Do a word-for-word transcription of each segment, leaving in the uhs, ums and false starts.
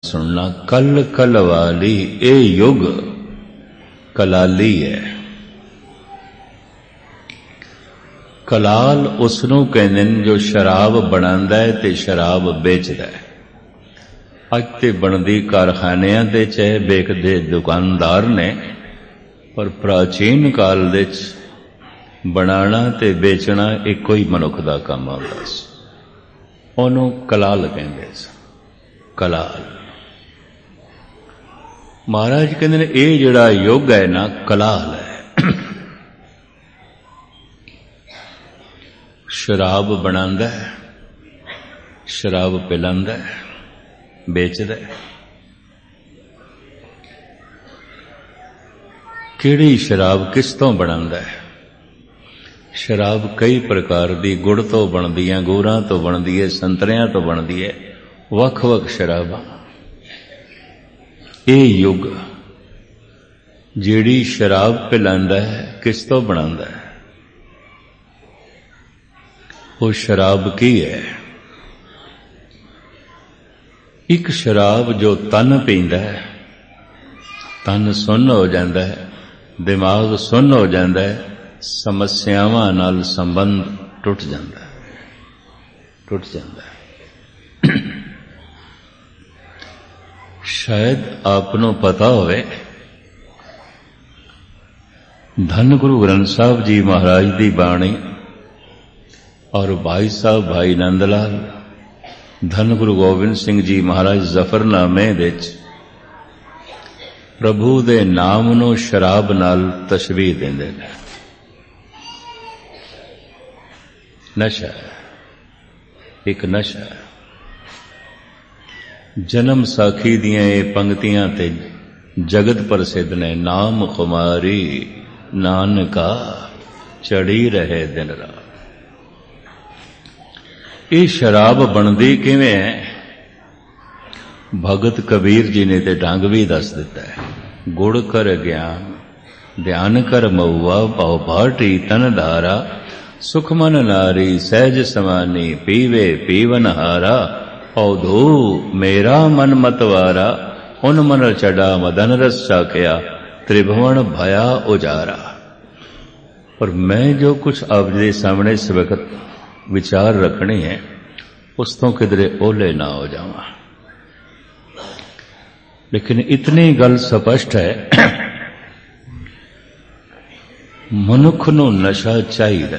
सुनना। कल कल वाली ए युग कलाली है। कलाल उसनू कहंदे ने जो शराब बनांदा है ते शराब बेचदा है। अज ते बनदी कारखानियां दे च बेचदे दुकानदार ने, पर प्राचीन काल दे बनाना ते बेचना इको ही मनुख दा काम हुंदा सी। ओनू कलाल कहंदे सी। कलाल महाराज कहते ने ये जिहड़ा युग है ना कलाल है। शराब बनांदा है, शराब पिलांदा है, बेचदा है। किहड़ी शराब किस तो बनांदा है? शराब कई प्रकार दी गुड़ तो बनदी है, अंगूरां तो बनदी है, संतरियां तो बनदी है, वख वख शराबां। ये युग जिहड़ी शराब पिलांदा है किस तो बनांदा है? वो शराब की है? एक शराब जो तन पींदा है, तन सुन्न हो जाता है, दिमाग सुन्न हो जाता है, समस्यावां नाल संबंध टुट जाता है, टुट जाता है। शायद आपनों पता होवे, धन गुरु ग्रंथ साहब जी महाराज दी बाणी और भाई साहब भाई नंदलाल, धन गुरु गोबिंद सिंह जी महाराज जफरनामे विच प्रभु दे नाम नूं शराब नाल तशबीह देंदे ने। नशा, एक नशा। जन्म साखी दियां ये पंक्तियां ते जगत प्रसिद्ध ने। नाम खुमारी नानका चढ़ी रहे दिन रात। ये शराब बनदी किवें है? भगत कबीर जी ने ते ढंग भी दस दिता है। गुड़ कर ज्ञान ध्यान कर मऊआ, पाओ भाटी तन धारा, सुख मन नारी सहज समानी, पीवे पीवन हारा, औधो मेरा मन मतवारा, उन मन चढ़ा मदन रस चाखया, त्रिभुवन भया उजारा। पर मैं जो कुछ आपके सामने इस वक्त विचार रखने हैं, उस तो किधरे ओले ना हो जावा। लेकिन इतनी गल स्पष्ट है, मनुख नूं नशा चाहिए,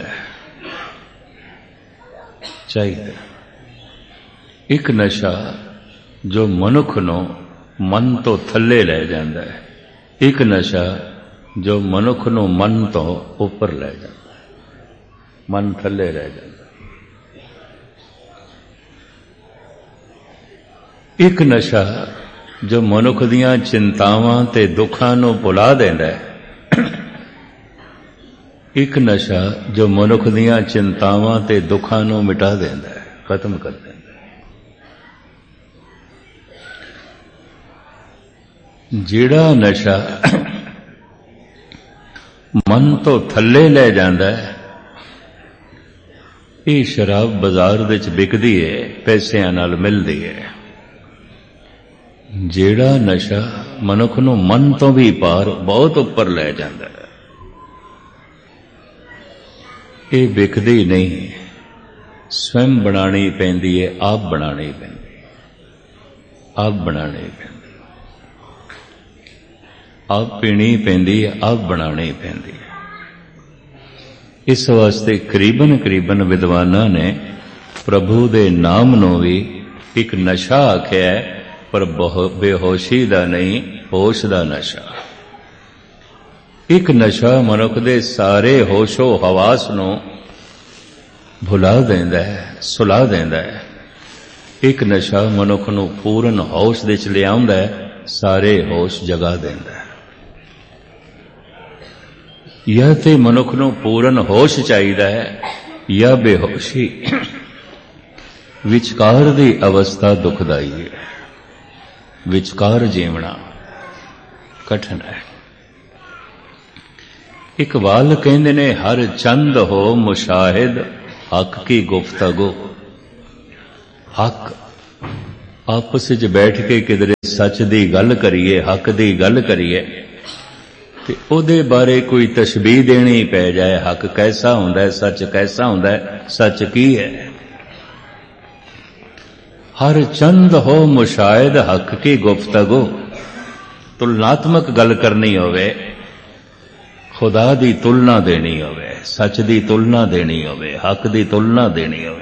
चाहिए। एक नशा जो मनुख नूं मन तो थले लै जांदा है, एक नशा जो मनुख नूं मन तो उपर लै जांदा है, मन थले रह जांदा है। एक नशा जो मनुख दियां चिंतावां ते दुखां नूं भुला देंदा है, एक नशा जो मनुख दियां चिंतावां ते दुखां नूं मिटा देंदा है, खत्म कर देंदा है। जिहड़ा नशा मन तो थले लै जांदा है, ये शराब बाजार विच बिकदी है, पैसिਆਂ नाल मिलदी है। जिहड़ा नशा मनुख नूं मन तो भी पार बहुत उपर लै जांदा है, ये बिकदी नहीं, स्वयं बनानी पैंदी है, आप बनानी पैंदी है, आप बनानी पैंदी, आप पीनी पैंदी है, आप बनानी पैंदी है। इस वास्ते करीबन करीबन विद्वानां ने प्रभु दे नाम नूं भी एक नशा आख्या है, पर बेहोशी दा नहीं, होश दा नशा। एक नशा मनुख दे सारे होशो हवास नूं भुला देंदा है, सुला देंदा है। एक नशा मनुख नूं पूर्ण होश दे च लिआउंदा है, सारे होश जगा देंदा है। यह ते मनुख नूं पूर्ण होश चाहिदा है, या बेहोशी। विचकार दी अवस्था दुखदाई है, विचकार जीवना कठिन है। इकबाल कहंदे ने हर चंद हो मुशाहिद, हक की गुफ्तगू। हक आपस विच बैठ के किधरे सच दी गल करिए, हक दी गल करिए ते उहदे बारे कोई तशबीह देनी पै जाए, हक कैसा हुंदा है, सच कैसा हुंदा है, सच की है। हर चंद हो मुशाहिद हक की गुफ्तगू, तुलनात्मक गल करनी होवे, खुदा दी तुलना देनी होवे, सच दी तुलना देनी होवे, हक दी तुलना देनी होवे।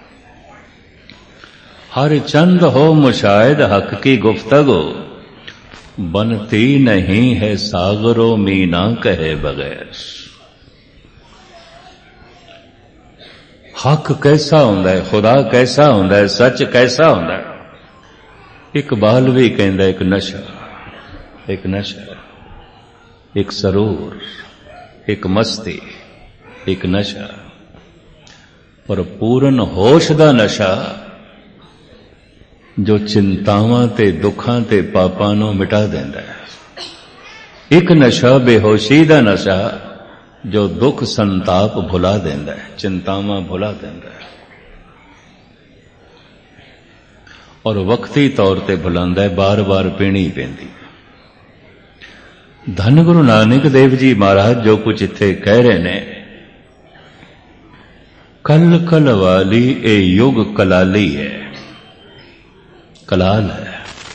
हर चंद हो मुशाहिद हक की गुफ्तगू, बनती नहीं है सागरों मीना कहे बगैर। हक कैसा हुंदा है, खुदा कैसा हुंदा है, सच कैसा हुंदा है। इकबाल भी कहंदा एक नशा, एक नशा, एक सरूर, एक मस्ती, एक नशा, पर पूर्ण होश दा नशा जो चिंतावां ते दुखां ते पापां नूं मिटा देंदा है। एक नशा बेहोशी दा नशा जो दुख संताप भुला देंदा है, चिंतावां भुला देंदा है और वक्ती तौर ते भुलांदा है, बार बार पीनी पैंदी। धन गुरु नानक देव जी महाराज जो कुछ इत्थे कह रहे ने, कल कल वाली ए युग कलाली है, कलाल है।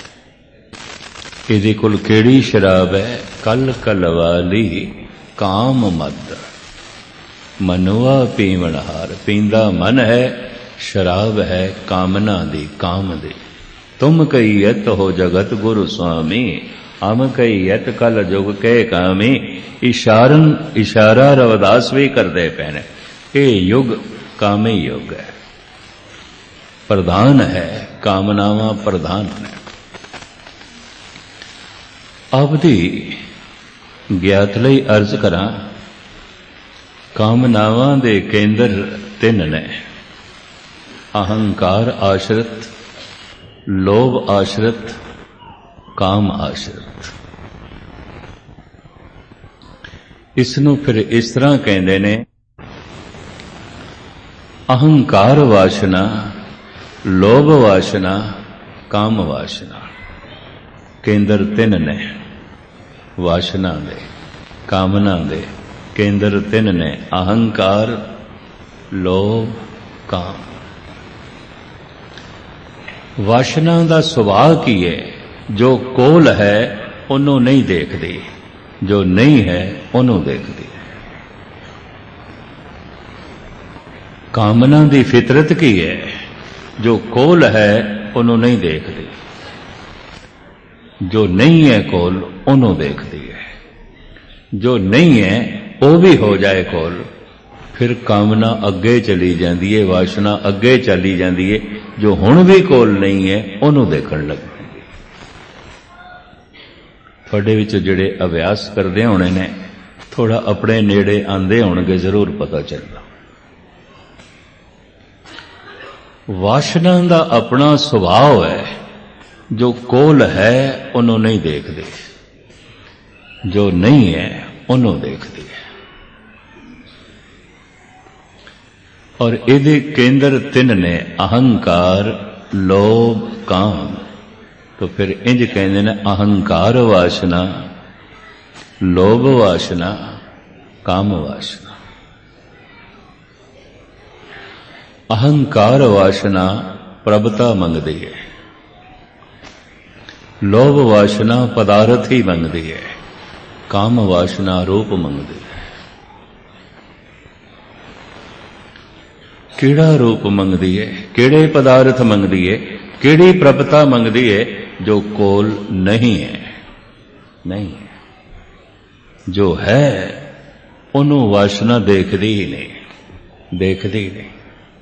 इहदे कोल केड़ी शराब है, कल कल वाली काम मद, मनुआ पीवनहार, पींदा मन है, शराब है कामना दी, काम दी। तुम कहीयत हो जगत गुरु स्वामी, हम कहीयत कल जुग के कामी। इशारन इशारा रविदास भी करते पैने, ये युग कामी युग है, प्रधान है, कामनावां प्रधान है। आपदी ज्ञात लई अर्ज करां, कामनावां दे केंद्र तिन ने, अहंकार आश्रित, लोभ आश्रित, काम आश्रित। इसनूं फिर इस तरह कहंदे ने, अहंकार वासना, लोभ वासना, काम वासना, केंद्र तिन ने, वासना दे, कामना दे केंद्र तिन ने, अहंकार, लोभ, काम। वासना दा सुभाव की है, जो कोल है उन्हों नहीं देखदी, जो नहीं है उन्हों देखदी। कामना दी फितरत की है, जो कोल है उन्हों नहीं देखदी, जो नहीं है कोल उन्हों देखदी है। जो नहीं है वो भी हो जाए कोल, फिर कामना अगे चली जाती है, वासना अगे चली जाती है, जो हुण भी कोल नहीं है उन्हों देखण लग पैंदी। तुहाडे विच जिहड़े अभ्यास करदे होणे ने, थोड़ा अपने नेड़े आंदे होणगे, जरूर पता चलदा। वासना दा अपना सुभाव है, जो कोल है उन्हों नहीं देखते, जो नहीं है उन्हों देखती है। और इहदे केंद्र तिन ने, अहंकार, लोभ, काम। तो फिर इंज कहंदे ने, अहंकार वासना, लोभ वासना, काम वासना। अहंकार वासना प्रभता मंगदी है, लोभ वासना पदार्थ ही मंगदी है, काम वासना रूप मंगदी है। केड़ा रूप मंगदी है, केड़े पदार्थ मंगदी है, केड़ी प्रभता मंगदी है, जो कोल नहीं है, नहीं है। जो है उन्हों वासना देखदी ही नहीं, देखदी ही नहीं।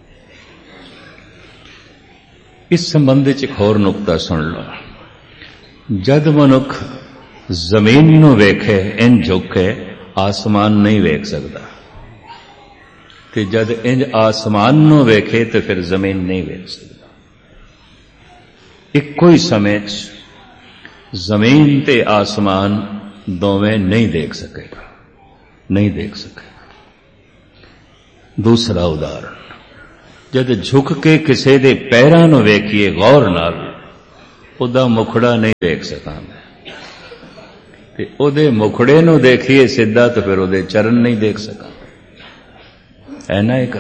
इस संबंध च एक होर नुकता सुन लो। जद मनुख जमीन नूं वेखे इंज झुक के, आसमान नहीं वेख सकता, ते जद इंज आसमान नूं वेखे तो फिर जमीन नहीं वेख सकता। इक्को ही समय जमीन ते आसमान दोवें नहीं देख सकेगा, नहीं देख सकेगा। दूसरा उदाहरण, जद झुक के किसी दे पैरां नूं वेखिए गौर नाल, ਉਹਦਾ ਮੁਖੜਾ ਨਹੀਂ ਦੇਖ ਸਕਾਂਗੇ, ਤੇ ਉਹਦੇ ਮੁਖੜੇ ਨੂੰ ਦੇਖੀਏ ਸਿੱਧਾ ਤਾਂ ਫਿਰ ਉਹਦੇ ਚਰਨ ਨਹੀਂ ਦੇਖ ਸਕਾਂਗੇ। ਐਨਾ ਇਹ ਕਰ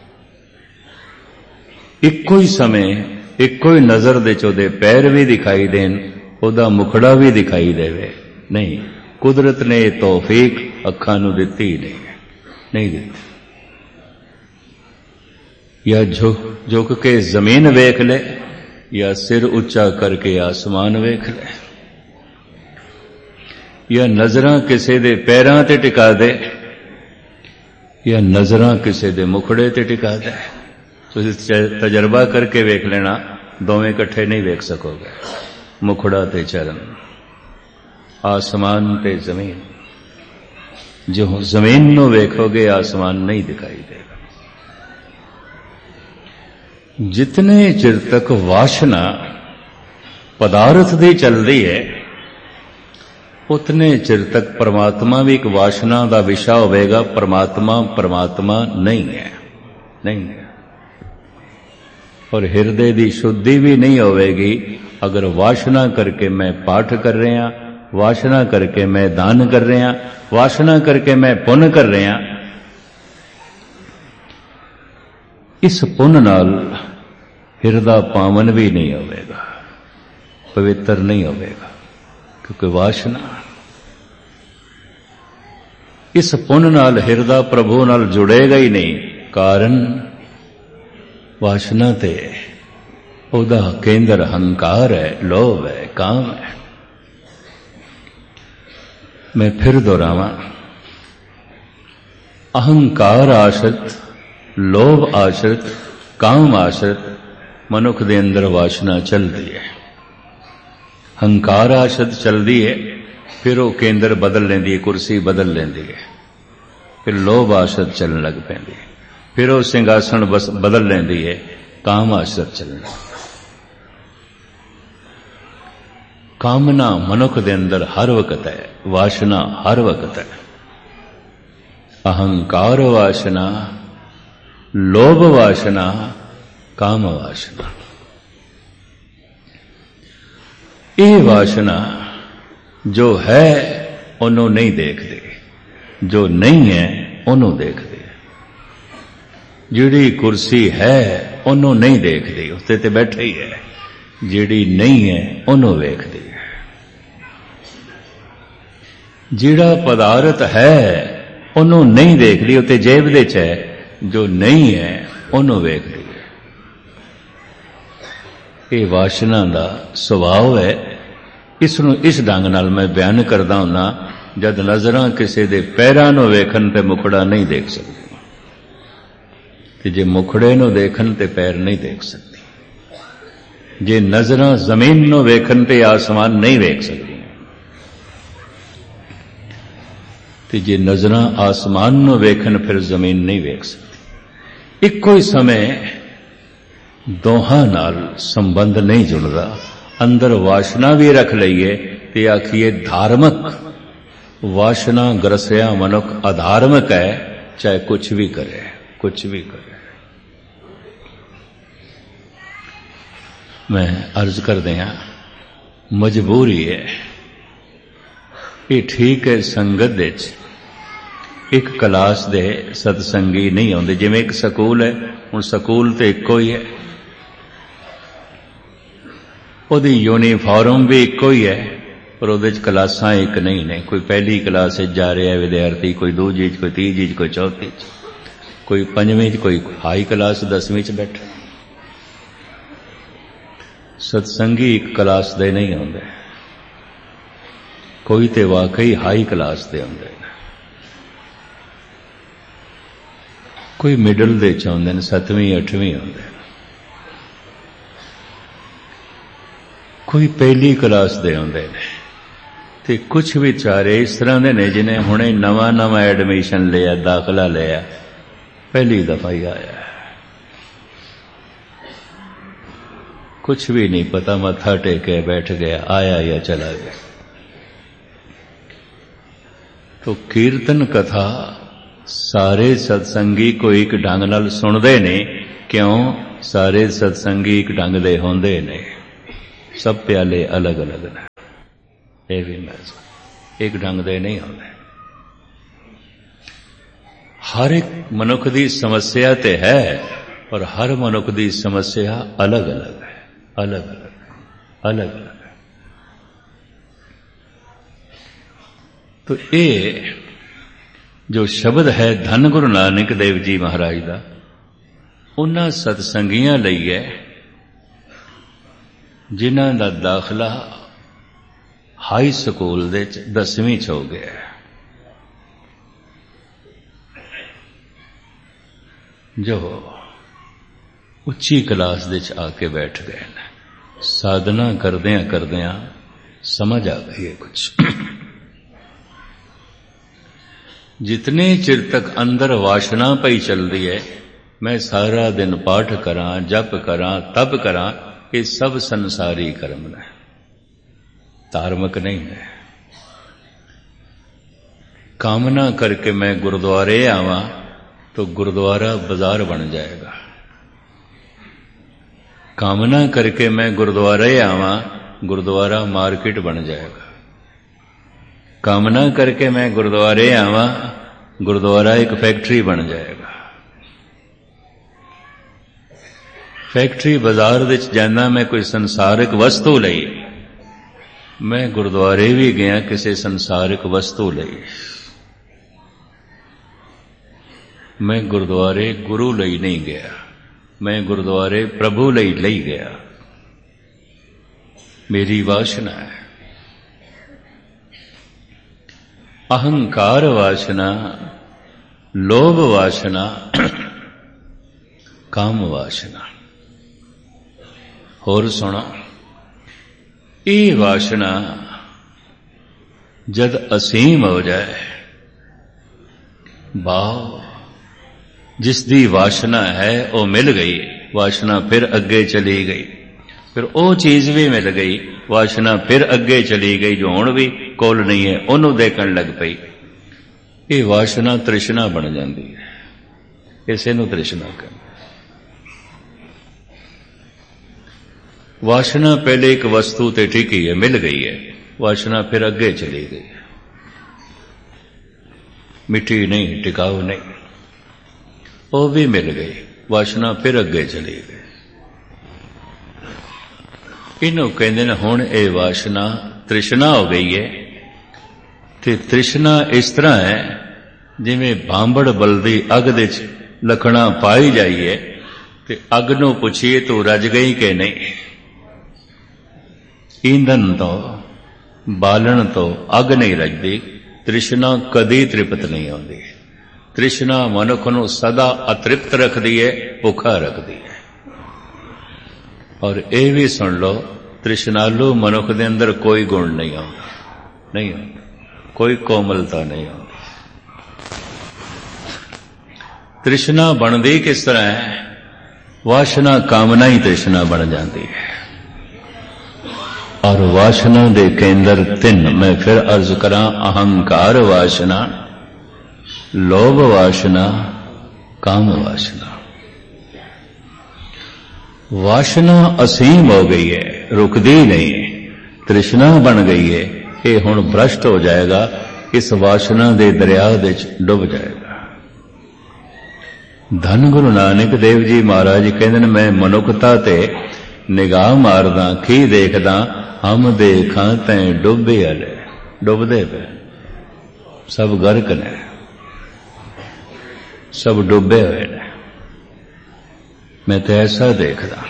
ਇੱਕੋ ਹੀ ਸਮੇਂ ਇੱਕੋ ਹੀ ਨਜ਼ਰ ਦੇ ਚ ਉਹਦੇ ਪੈਰ ਵੀ ਦਿਖਾਈ ਦੇਣ, ਉਹਦਾ ਮੁਖੜਾ ਵੀ ਦਿਖਾਈ ਦੇਵੇ, ਨਹੀਂ। ਕੁਦਰਤ ਨੇ ਇਹ ਤੌਫੀਕ ਅੱਖਾਂ ਨੂੰ ਦਿੱਤੀ ਨਹੀਂ ਨਹੀਂ ਦਿੱਤੀ। ਜਾਂ ਝੁਕ ਝੁਕ ਕੇ ਜ਼ਮੀਨ ਵੇਖ ਲੈ, ਜਾਂ ਸਿਰ ਉੱਚਾ ਕਰਕੇ ਆਸਮਾਨ ਵੇਖ ਲੈ, ਜਾਂ ਨਜ਼ਰਾਂ ਕਿਸੇ ਦੇ ਪੈਰਾਂ ਤੇ ਟਿਕਾ ਦੇ, ਜਾਂ ਨਜ਼ਰਾਂ ਕਿਸੇ ਦੇ ਮੁਖੜੇ ਤੇ ਟਿਕਾ ਦੇ। ਤੁਸੀਂ ਤਜਰਬਾ ਕਰਕੇ ਵੇਖ ਲੈਣਾ, ਦੋਵੇਂ ਇਕੱਠੇ ਨਹੀਂ ਵੇਖ ਸਕੋਗੇ। ਮੁਖੜਾ ਤੇ ਚਰਨ, ਆਸਮਾਨ ਤੇ ਜ਼ਮੀਨ। ਜੋ ਜ਼ਮੀਨ ਨੂੰ ਵੇਖੋਗੇ ਆਸਮਾਨ ਨਹੀਂ ਦਿਖਾਈ ਦੇਗਾ। ਜਿਤਨੇ ਚਿਰ ਤੱਕ ਵਾਸ਼ਨਾ ਪਦਾਰਥ ਦੀ ਚੱਲਦੀ ਹੈ, ਉਤਨੇ ਚਿਰ ਤੱਕ ਪਰਮਾਤਮਾ ਵੀ ਇੱਕ ਵਾਸ਼ਨਾ ਦਾ ਵਿਸ਼ਾ ਹੋਵੇਗਾ। ਪਰਮਾਤਮਾ ਪਰਮਾਤਮਾ ਨਹੀਂ ਹੈ, ਨਹੀਂ ਹੈ। ਔਰ ਹਿਰਦੇ ਦੀ ਸ਼ੁੱਧੀ ਵੀ ਨਹੀਂ ਹੋਵੇਗੀ ਅਗਰ ਵਾਸ਼ਨਾ ਕਰਕੇ ਮੈਂ ਪਾਠ ਕਰ ਰਿਹਾ, ਵਾਸ਼ਨਾ ਕਰਕੇ ਮੈਂ ਦਾਨ ਕਰ ਰਿਹਾ, ਵਾਸ਼ਨਾ ਕਰਕੇ ਮੈਂ ਪੁੰਨ ਕਰ ਰਿਹਾ। ਇਸ ਪੁੰਨ ਨਾਲ ਹਿਰਦਾ ਪਾਵਨ ਵੀ ਨਹੀਂ ਹੋਵੇਗਾ, ਪਵਿੱਤਰ ਨਹੀਂ ਹੋਵੇਗਾ, ਕਿਉਂਕਿ ਵਾਸ਼ਨਾ। ਇਸ ਪੁੰਨ ਨਾਲ ਹਿਰਦਾ ਪ੍ਰਭੂ ਨਾਲ ਜੁੜੇਗਾ ਹੀ ਨਹੀਂ, ਕਾਰਨ ਵਾਸ਼ਨਾ ਤੇ ਉਹਦਾ ਕੇਂਦਰ ਹੰਕਾਰ ਹੈ, ਲੋਭ ਹੈ, ਕਾਮ ਹੈ। ਮੈਂ ਫਿਰ ਦੁਹਰਾਵਾਂ, ਅਹੰਕਾਰ ਆਸ਼ਰਿਤ, ਲੋਭ ਆਸ਼ਰਿਤ, ਕਾਮ ਆਸ਼ਰਿਤ ਮਨੁੱਖ ਦੇ ਅੰਦਰ ਵਾਸ਼ਨਾ ਚੱਲਦੀ ਹੈ। ਹੰਕਾਰ ਆਸ਼ਰਿਤ ਚੱਲਦੀ ਹੈ, ਫਿਰ ਉਹ ਕੇਂਦਰ ਬਦਲ ਲੈਂਦੀ ਹੈ, ਕੁਰਸੀ ਬਦਲ ਲੈਂਦੀ ਹੈ। ਫਿਰ ਲੋਭ ਆਸ਼ਰਿਤ ਚੱਲਣ ਲੱਗ ਪੈਂਦੀ ਹੈ, ਫਿਰ ਉਹ ਸਿੰਘਾਸਣ ਬਦਲ ਲੈਂਦੀ ਹੈ, ਕਾਮ ਆਸ਼ਰਿਤ ਚੱਲਣ। ਕਾਮਨਾ ਮਨੁੱਖ ਦੇ ਅੰਦਰ ਹਰ ਵਕਤ ਹੈ, ਵਾਸ਼ਨਾ ਹਰ ਵਕਤ ਹੈ। ਅਹੰਕਾਰ ਵਾਸ਼ਨਾ, ਲੋਭ ਵਾਸ਼ਨਾ, ਕਾਮ ਵਾਸ਼ਨਾ। ਇਹ ਵਾਸ਼ਨਾ ਜੋ ਹੈ ਉਹਨੂੰ ਨਹੀਂ ਦੇਖਦੇ, ਜੋ ਨਹੀਂ ਹੈ ਉਹਨੂੰ ਦੇਖਦੇ। ਜਿਹੜੀ ਕੁਰਸੀ ਹੈ ਉਹਨੂੰ ਨਹੀਂ ਦੇਖਦੀ, ਉੱਤੇ ਤੇ ਬੈਠਾ ਹੀ ਹੈ। ਜਿਹੜੀ ਨਹੀਂ ਹੈ ਉਹਨੂੰ ਵੇਖਦੀ ਹੈ। ਜਿਹੜਾ ਪਦਾਰਥ ਹੈ ਉਹਨੂੰ ਨਹੀਂ ਦੇਖਦੀ, ਉੱਤੇ ਜੇਬ ਦੇ ਚ ਹੈ। ਜੋ ਨਹੀਂ ਹੈ ਉਹਨੂੰ ਵੇਖਦੀ ਹੈ। ਇਹ ਵਾਸ਼ਨਾ ਦਾ ਸੁਭਾਅ ਹੈ। ਇਸ ਨੂੰ ਇਸ ਢੰਗ ਨਾਲ ਮੈਂ ਬਿਆਨ ਕਰਦਾ ਹੁੰਨਾ, ਜਦ ਨਜ਼ਰਾਂ ਕਿਸੇ ਦੇ ਪੈਰਾਂ ਨੂੰ ਵੇਖਣ ਤੇ ਮੁਖੜਾ ਨਹੀਂ ਦੇਖ ਸਕਦੀ, ਤੇ ਜੇ ਮੁਖੜੇ ਨੂੰ ਦੇਖਣ ਤੇ ਪੈਰ ਨਹੀਂ ਦੇਖ ਸਕਦੀ। ਜੇ ਨਜ਼ਰਾਂ ਜ਼ਮੀਨ ਨੂੰ ਵੇਖਣ ਤੇ ਆਸਮਾਨ ਨਹੀਂ ਵੇਖ ਸਕਦੀ, ਤੇ ਜੇ ਨਜ਼ਰਾਂ ਆਸਮਾਨ ਨੂੰ ਵੇਖਣ ਫਿਰ ਜ਼ਮੀਨ ਨਹੀਂ ਵੇਖ ਸਕਦੀ। ਇੱਕੋ ਹੀ ਸਮੇਂ ਦੋਹਾਂ ਨਾਲ ਸੰਬੰਧ ਨਹੀਂ ਜੁੜਦਾ। ਅੰਦਰ ਵਾਸ਼ਨਾ ਵੀ ਰੱਖ ਲਈਏ ਤੇ ਆਖੀਏ ਧਾਰਮਿਕ। ਵਾਸ਼ਨਾ ਗਰਸਿਆ ਮਨੁੱਖ ਅਧਾਰਮਿਕ ਹੈ, ਚਾਹੇ ਕੁਛ ਵੀ ਕਰੇ, ਕੁਛ ਵੀ ਕਰੇ। ਮੈਂ ਅਰਜ਼ ਕਰਦੇ ਹਾਂ, ਮਜਬੂਰੀ ਹੈ। ਇਹ ਠੀਕ ਹੈ, ਸੰਗਤ ਦੇ ਵਿੱਚ ਇੱਕ ਕਲਾਸ ਦੇ ਸਤਸੰਗੀ ਨਹੀਂ ਆਉਂਦੇ। ਜਿਵੇਂ ਇੱਕ ਸਕੂਲ ਹੈ, ਹੁਣ ਸਕੂਲ ਤੇ ਇੱਕੋ ਹੀ ਹੈ, ਉਹਦੀ ਯੂਨੀਫਾਰਮ ਵੀ ਇੱਕੋ ਹੀ ਹੈ, ਪਰ ਉਹਦੇ 'ਚ ਕਲਾਸਾਂ ਇੱਕ ਨਹੀਂ ਨੇ। ਕੋਈ ਪਹਿਲੀ ਕਲਾਸ 'ਚ ਜਾ ਰਿਹਾ ਵਿਦਿਆਰਥੀ, ਕੋਈ ਦੂਜੀ 'ਚ, ਕੋਈ ਤੀਜੀ 'ਚ, ਕੋਈ ਚੌਥੀ 'ਚ, ਕੋਈ ਪੰਜਵੀਂ 'ਚ, ਕੋਈ ਹਾਈ ਕਲਾਸ ਦਸਵੀਂ 'ਚ ਬੈਠਾ। ਸਤਸੰਗੀ ਇੱਕ ਕਲਾਸ ਦੇ ਨਹੀਂ ਆਉਂਦੇ, ਕੋਈ ਤੇ ਵਾਕਈ ਹਾਈ ਕਲਾਸ ਦੇ ਆਉਂਦੇ ਨੇ, ਕੋਈ ਮਿਡਲ ਦੇ ਚ ਆਉਂਦੇ ਨੇ, ਸੱਤਵੀਂ ਅੱਠਵੀਂ ਆਉਂਦੇ ਨੇ, ਕੋਈ ਪਹਿਲੀ ਕਲਾਸ ਦੇ ਆਉਂਦੇ ਨੇ, ਤੇ ਕੁਛ ਵਿਚਾਰੇ ਇਸ ਤਰ੍ਹਾਂ ਦੇ ਨੇ ਜਿਹਨੇ ਹੁਣੇ ਨਵਾਂ ਨਵਾਂ ਐਡਮਿਸ਼ਨ ਲਿਆ, ਦਾਖਲਾ ਲਿਆ, ਪਹਿਲੀ ਦਫਾ ਹੀ ਆਇਆ, कुछ भी नहीं पता, मत्था टेके बैठ गया, आया या चला गया। तो कीर्तन कथा सारे सत्संगी को एक ढंग नाल सुनदे ने, क्यों? सारे सत्संगी एक ढंग दे होंदे ने। सब प्याले अलग अलग ने। ये भी मैं एक ढंग दे नहीं आते। हर एक मनुख की समस्या ते है, पर हर मनुख की समस्या अलग अलग है, अलग अलग अलग अलग है। तो ये जो शब्द है धन गुरु नानक देव जी महाराज का, उन्हां सतसंगियां लई है जिन्हां दा दाखला हाई स्कूल दे दसवीं च हो गया है, जो उच्ची क्लास दे च आके बैठ गए हैं। साधना करदियां करदियां समझ आ गई है कुछ। जितने चिर तक अंदर वासना पई चलती है, मैं सारा दिन पाठ करा, जप करा, तप करा, ये सब संसारी कर्म है, धार्मिक नहीं है। कामना करके मैं गुरुद्वारे आवा तो गुरुद्वारा बाजार बन जाएगा। कामना करके मैं गुरुद्वारे आवा, गुरुद्वारा मार्केट बन जाएगा। कामना करके मैं गुरुद्वारे आवा, गुरुद्वारा एक फैक्ट्री बन जाएगा। फैक्ट्री बाजार विच जाना मैं कोई संसारिक वस्तु लई, मैं गुरुद्वारे भी गया किसी संसारिक वस्तु लई। मैं गुरुद्वारे गुरु लई नहीं गया, मैं गुरुद्वारे प्रभु लई लई गया। मेरी वासना है, अहंकार वासना, लोभ वासना, काम वासना। होर सुनो, ये वासना जद असीम हो जाए, भाव जिसदी वासना है वो मिल गई, वासना फिर अगे चली गई, फिर वो चीज भी मिल गई, वासना फिर अगे चली गई जो हुण भी कोल नहीं है, उन्होंने देखण लग पई। ये वासना तृष्णा बन जाती है, इसे नूं तृष्णा कहते। वासना पहले एक वस्तु ते टिकी है, मिल गई है, वासना फिर अगे चली गई, मिठी नहीं, टिकाऊ नहीं, वो भी मिल गई, वासना फिर अगे चली गई। इन्हों कहते हैं हुण ये वासना तृष्णा हो गई है। ते तृष्णा इस तरह है जिवें भांबड़ बलदी अग दे लखना पाई जाइए, ते अग नूं पुछिए तू रज गई कि नहीं। ईंधन तो बालन तो अग नहीं रजदी, तृष्णा कदी तृप्त नहीं होती। तृष्णा मनुख नूं सदा अतृप्त रखदी है, भुखा रखदी है। और ये भी सुन लो, तृष्णालु मनुख दे अंदर कोई गुण नहीं आता, नहीं आता, कोई कोमलता नहीं आती। तृष्णा बनती किस तरह है? वासना कामना ही तृष्णा बन जाती है। और वासना दे केंद्र तीन, मैं फिर अर्ज करा, अहंकार वासना, लोभ वासना, काम वासना। वासना असीम हो गई है, रुकदी नहीं, तृष्णा बन गई है, ये हुण भ्रष्ट हो जाएगा, इस वासना दे दरिया विच डुब जाएगा। धन गुरु नानक देव जी महाराज कहते हैं, मैं मनुखता ते निगाह मारदा की देखदा, हम देखा तैं डुबे हले, डुबदे पे सब गर्क ने, सब डुबे हुए ने। मैं तो ऐसा देखदा।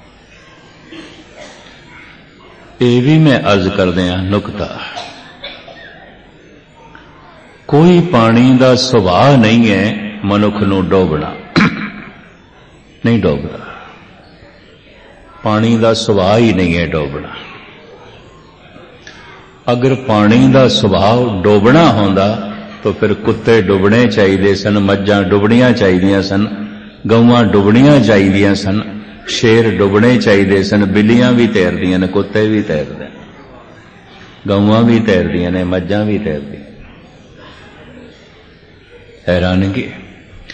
ये भी मैं अर्ज कर दिया नुकता, कोई पानी का सुभाव नहीं है मनुख नूं डोबना, नहीं डोबदा। पानी का सुभाव ही नहीं है डोबना। अगर पानी का सुभाव डोबना होंदा तो फिर कुत्ते डुबने चाहिए सन, मज्जां डुबनियां चाहिए सन, गौवां डुबनियां चाहिए सन, शेर डुबने चाहिए सन, बिल्लियां भी तैरदियां ने, कुत्ते भी तैरदे ने, गौवां भी तैरदियां ने, मज्जां भी तैरदियां। हैरानगी,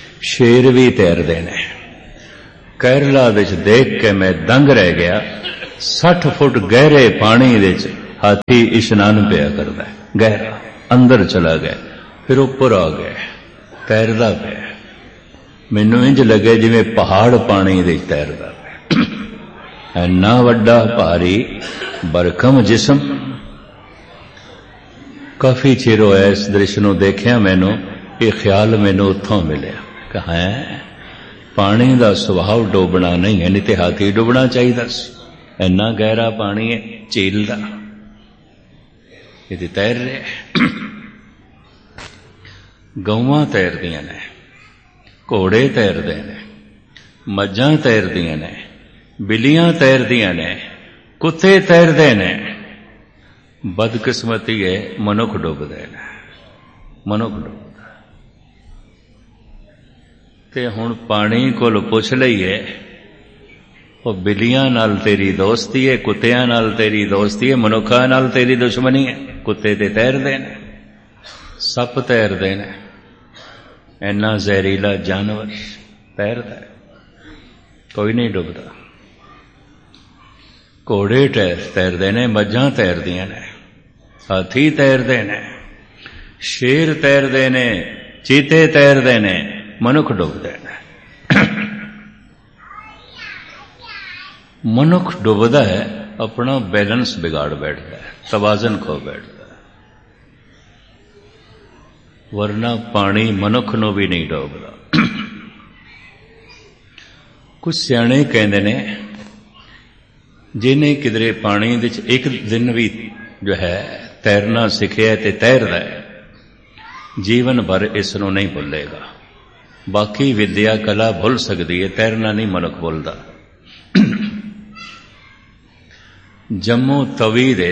शेर भी तैरदे ने। केरला विच देख के मैं दंग रह गया, सठ फुट गहरे पानी दे हाथी इशनान पिया करता है, गहरा अंदर चला गया, फिर उपर आ गया, तैरदा पिया। मैनू इंज लगे जिवें पहाड़ पानी दे तैरदा पिया। इन्ना वड्डा भारी बरकम जिस्म। काफी चिर होया इस दृश्य नूं देखिया, मैनू ये ख्याल मैनू उत्थों मिलिया कि है पानी दा सुभाव डोबना नहीं है, नहीं ते हाथी डुबना चाहिए सी। इन्ना गहरा पानी है झील दा, ये तैर रहे। गौवां तैरदियां ने, घोड़े तैरदे ने, मज्जां तैरदियां ने, बिल्लियां तैरदियां ने, कुत्ते तैरदे ने। बदकिस्मती है मनुख डुबदे ने, मनुख डुबदा। ते हुण पानी कोल पुछ लईए, वो बिल्लियां नाल तेरी दोस्ती है, कुत्तियां नाल तेरी दोस्ती है, मनुखां नाल तेरी दुश्मनी है। कुत्ते ते तैरदे ने, सप तैरदे ने, इन्ना जहरीला जानवर तैरदा है, कोई नहीं डुबदा। घोड़े तैरदे ने, मज्जां तैरदियां ने, हाथी तैरदे ने, शेर तैरदे ने, चीते तैरदे ने, मनुख डुबदे ने। मनुख डुबदा है, अपना बैलेंस बिगाड़ बैठता है, तवाजन खो बैठता है। वरना पानी मनुख नूं भी नहीं डोबदा। कुछ सियाणे कहंदे ने, जिन्हें किधरे पानी विच एक दिन भी जो है तैरना सीखिया ते तैरदा है, जीवन भर इस नूं नहीं भुलेगा। बाकी विद्या कला भुल सकती है, तैरना नहीं मनुख भुलदा। जम्मू तवी दे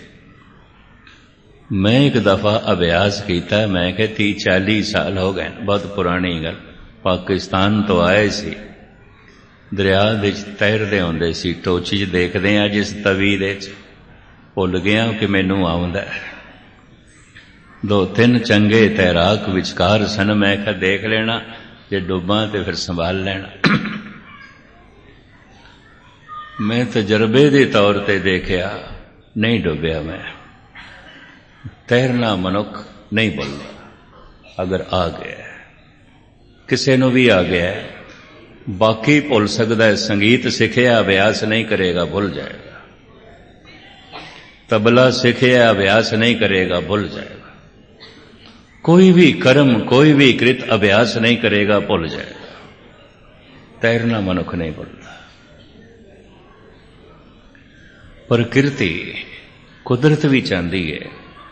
मैं एक दफा अभ्यास किया, मैं कहा ती चाली साल हो गए, बहुत पुरानी गल। पाकिस्तान तो आए सी, दरिया दे तैरदे होंदे सी, टोची च देखदे आ जिस तवी दे भुल गया कि मैनू आउंदा। दो तीन चंगे तैराक विचकार सन, मैं कहा देख लेना, जे डुब्बां ते फिर संभाल लेना। मैं तजर्बे के तौर पर देखिया, नहीं डुबया मैं। तैरना मनुख नहीं भुलदा। अगर आ गया, किसी नूं भी आ गया, बाकी भुल सकता है। संगीत सीखिया, अभ्यास नहीं करेगा, भुल जाएगा। तबला सीखिया, अभ्यास नहीं करेगा, भुल जाएगा। कोई भी कर्म, कोई भी कृत अभ्यास नहीं करेगा, भुल जाएगा। तैरना मनुख नहीं भुलदा। प्रकृति, कुदरत भी चाहती है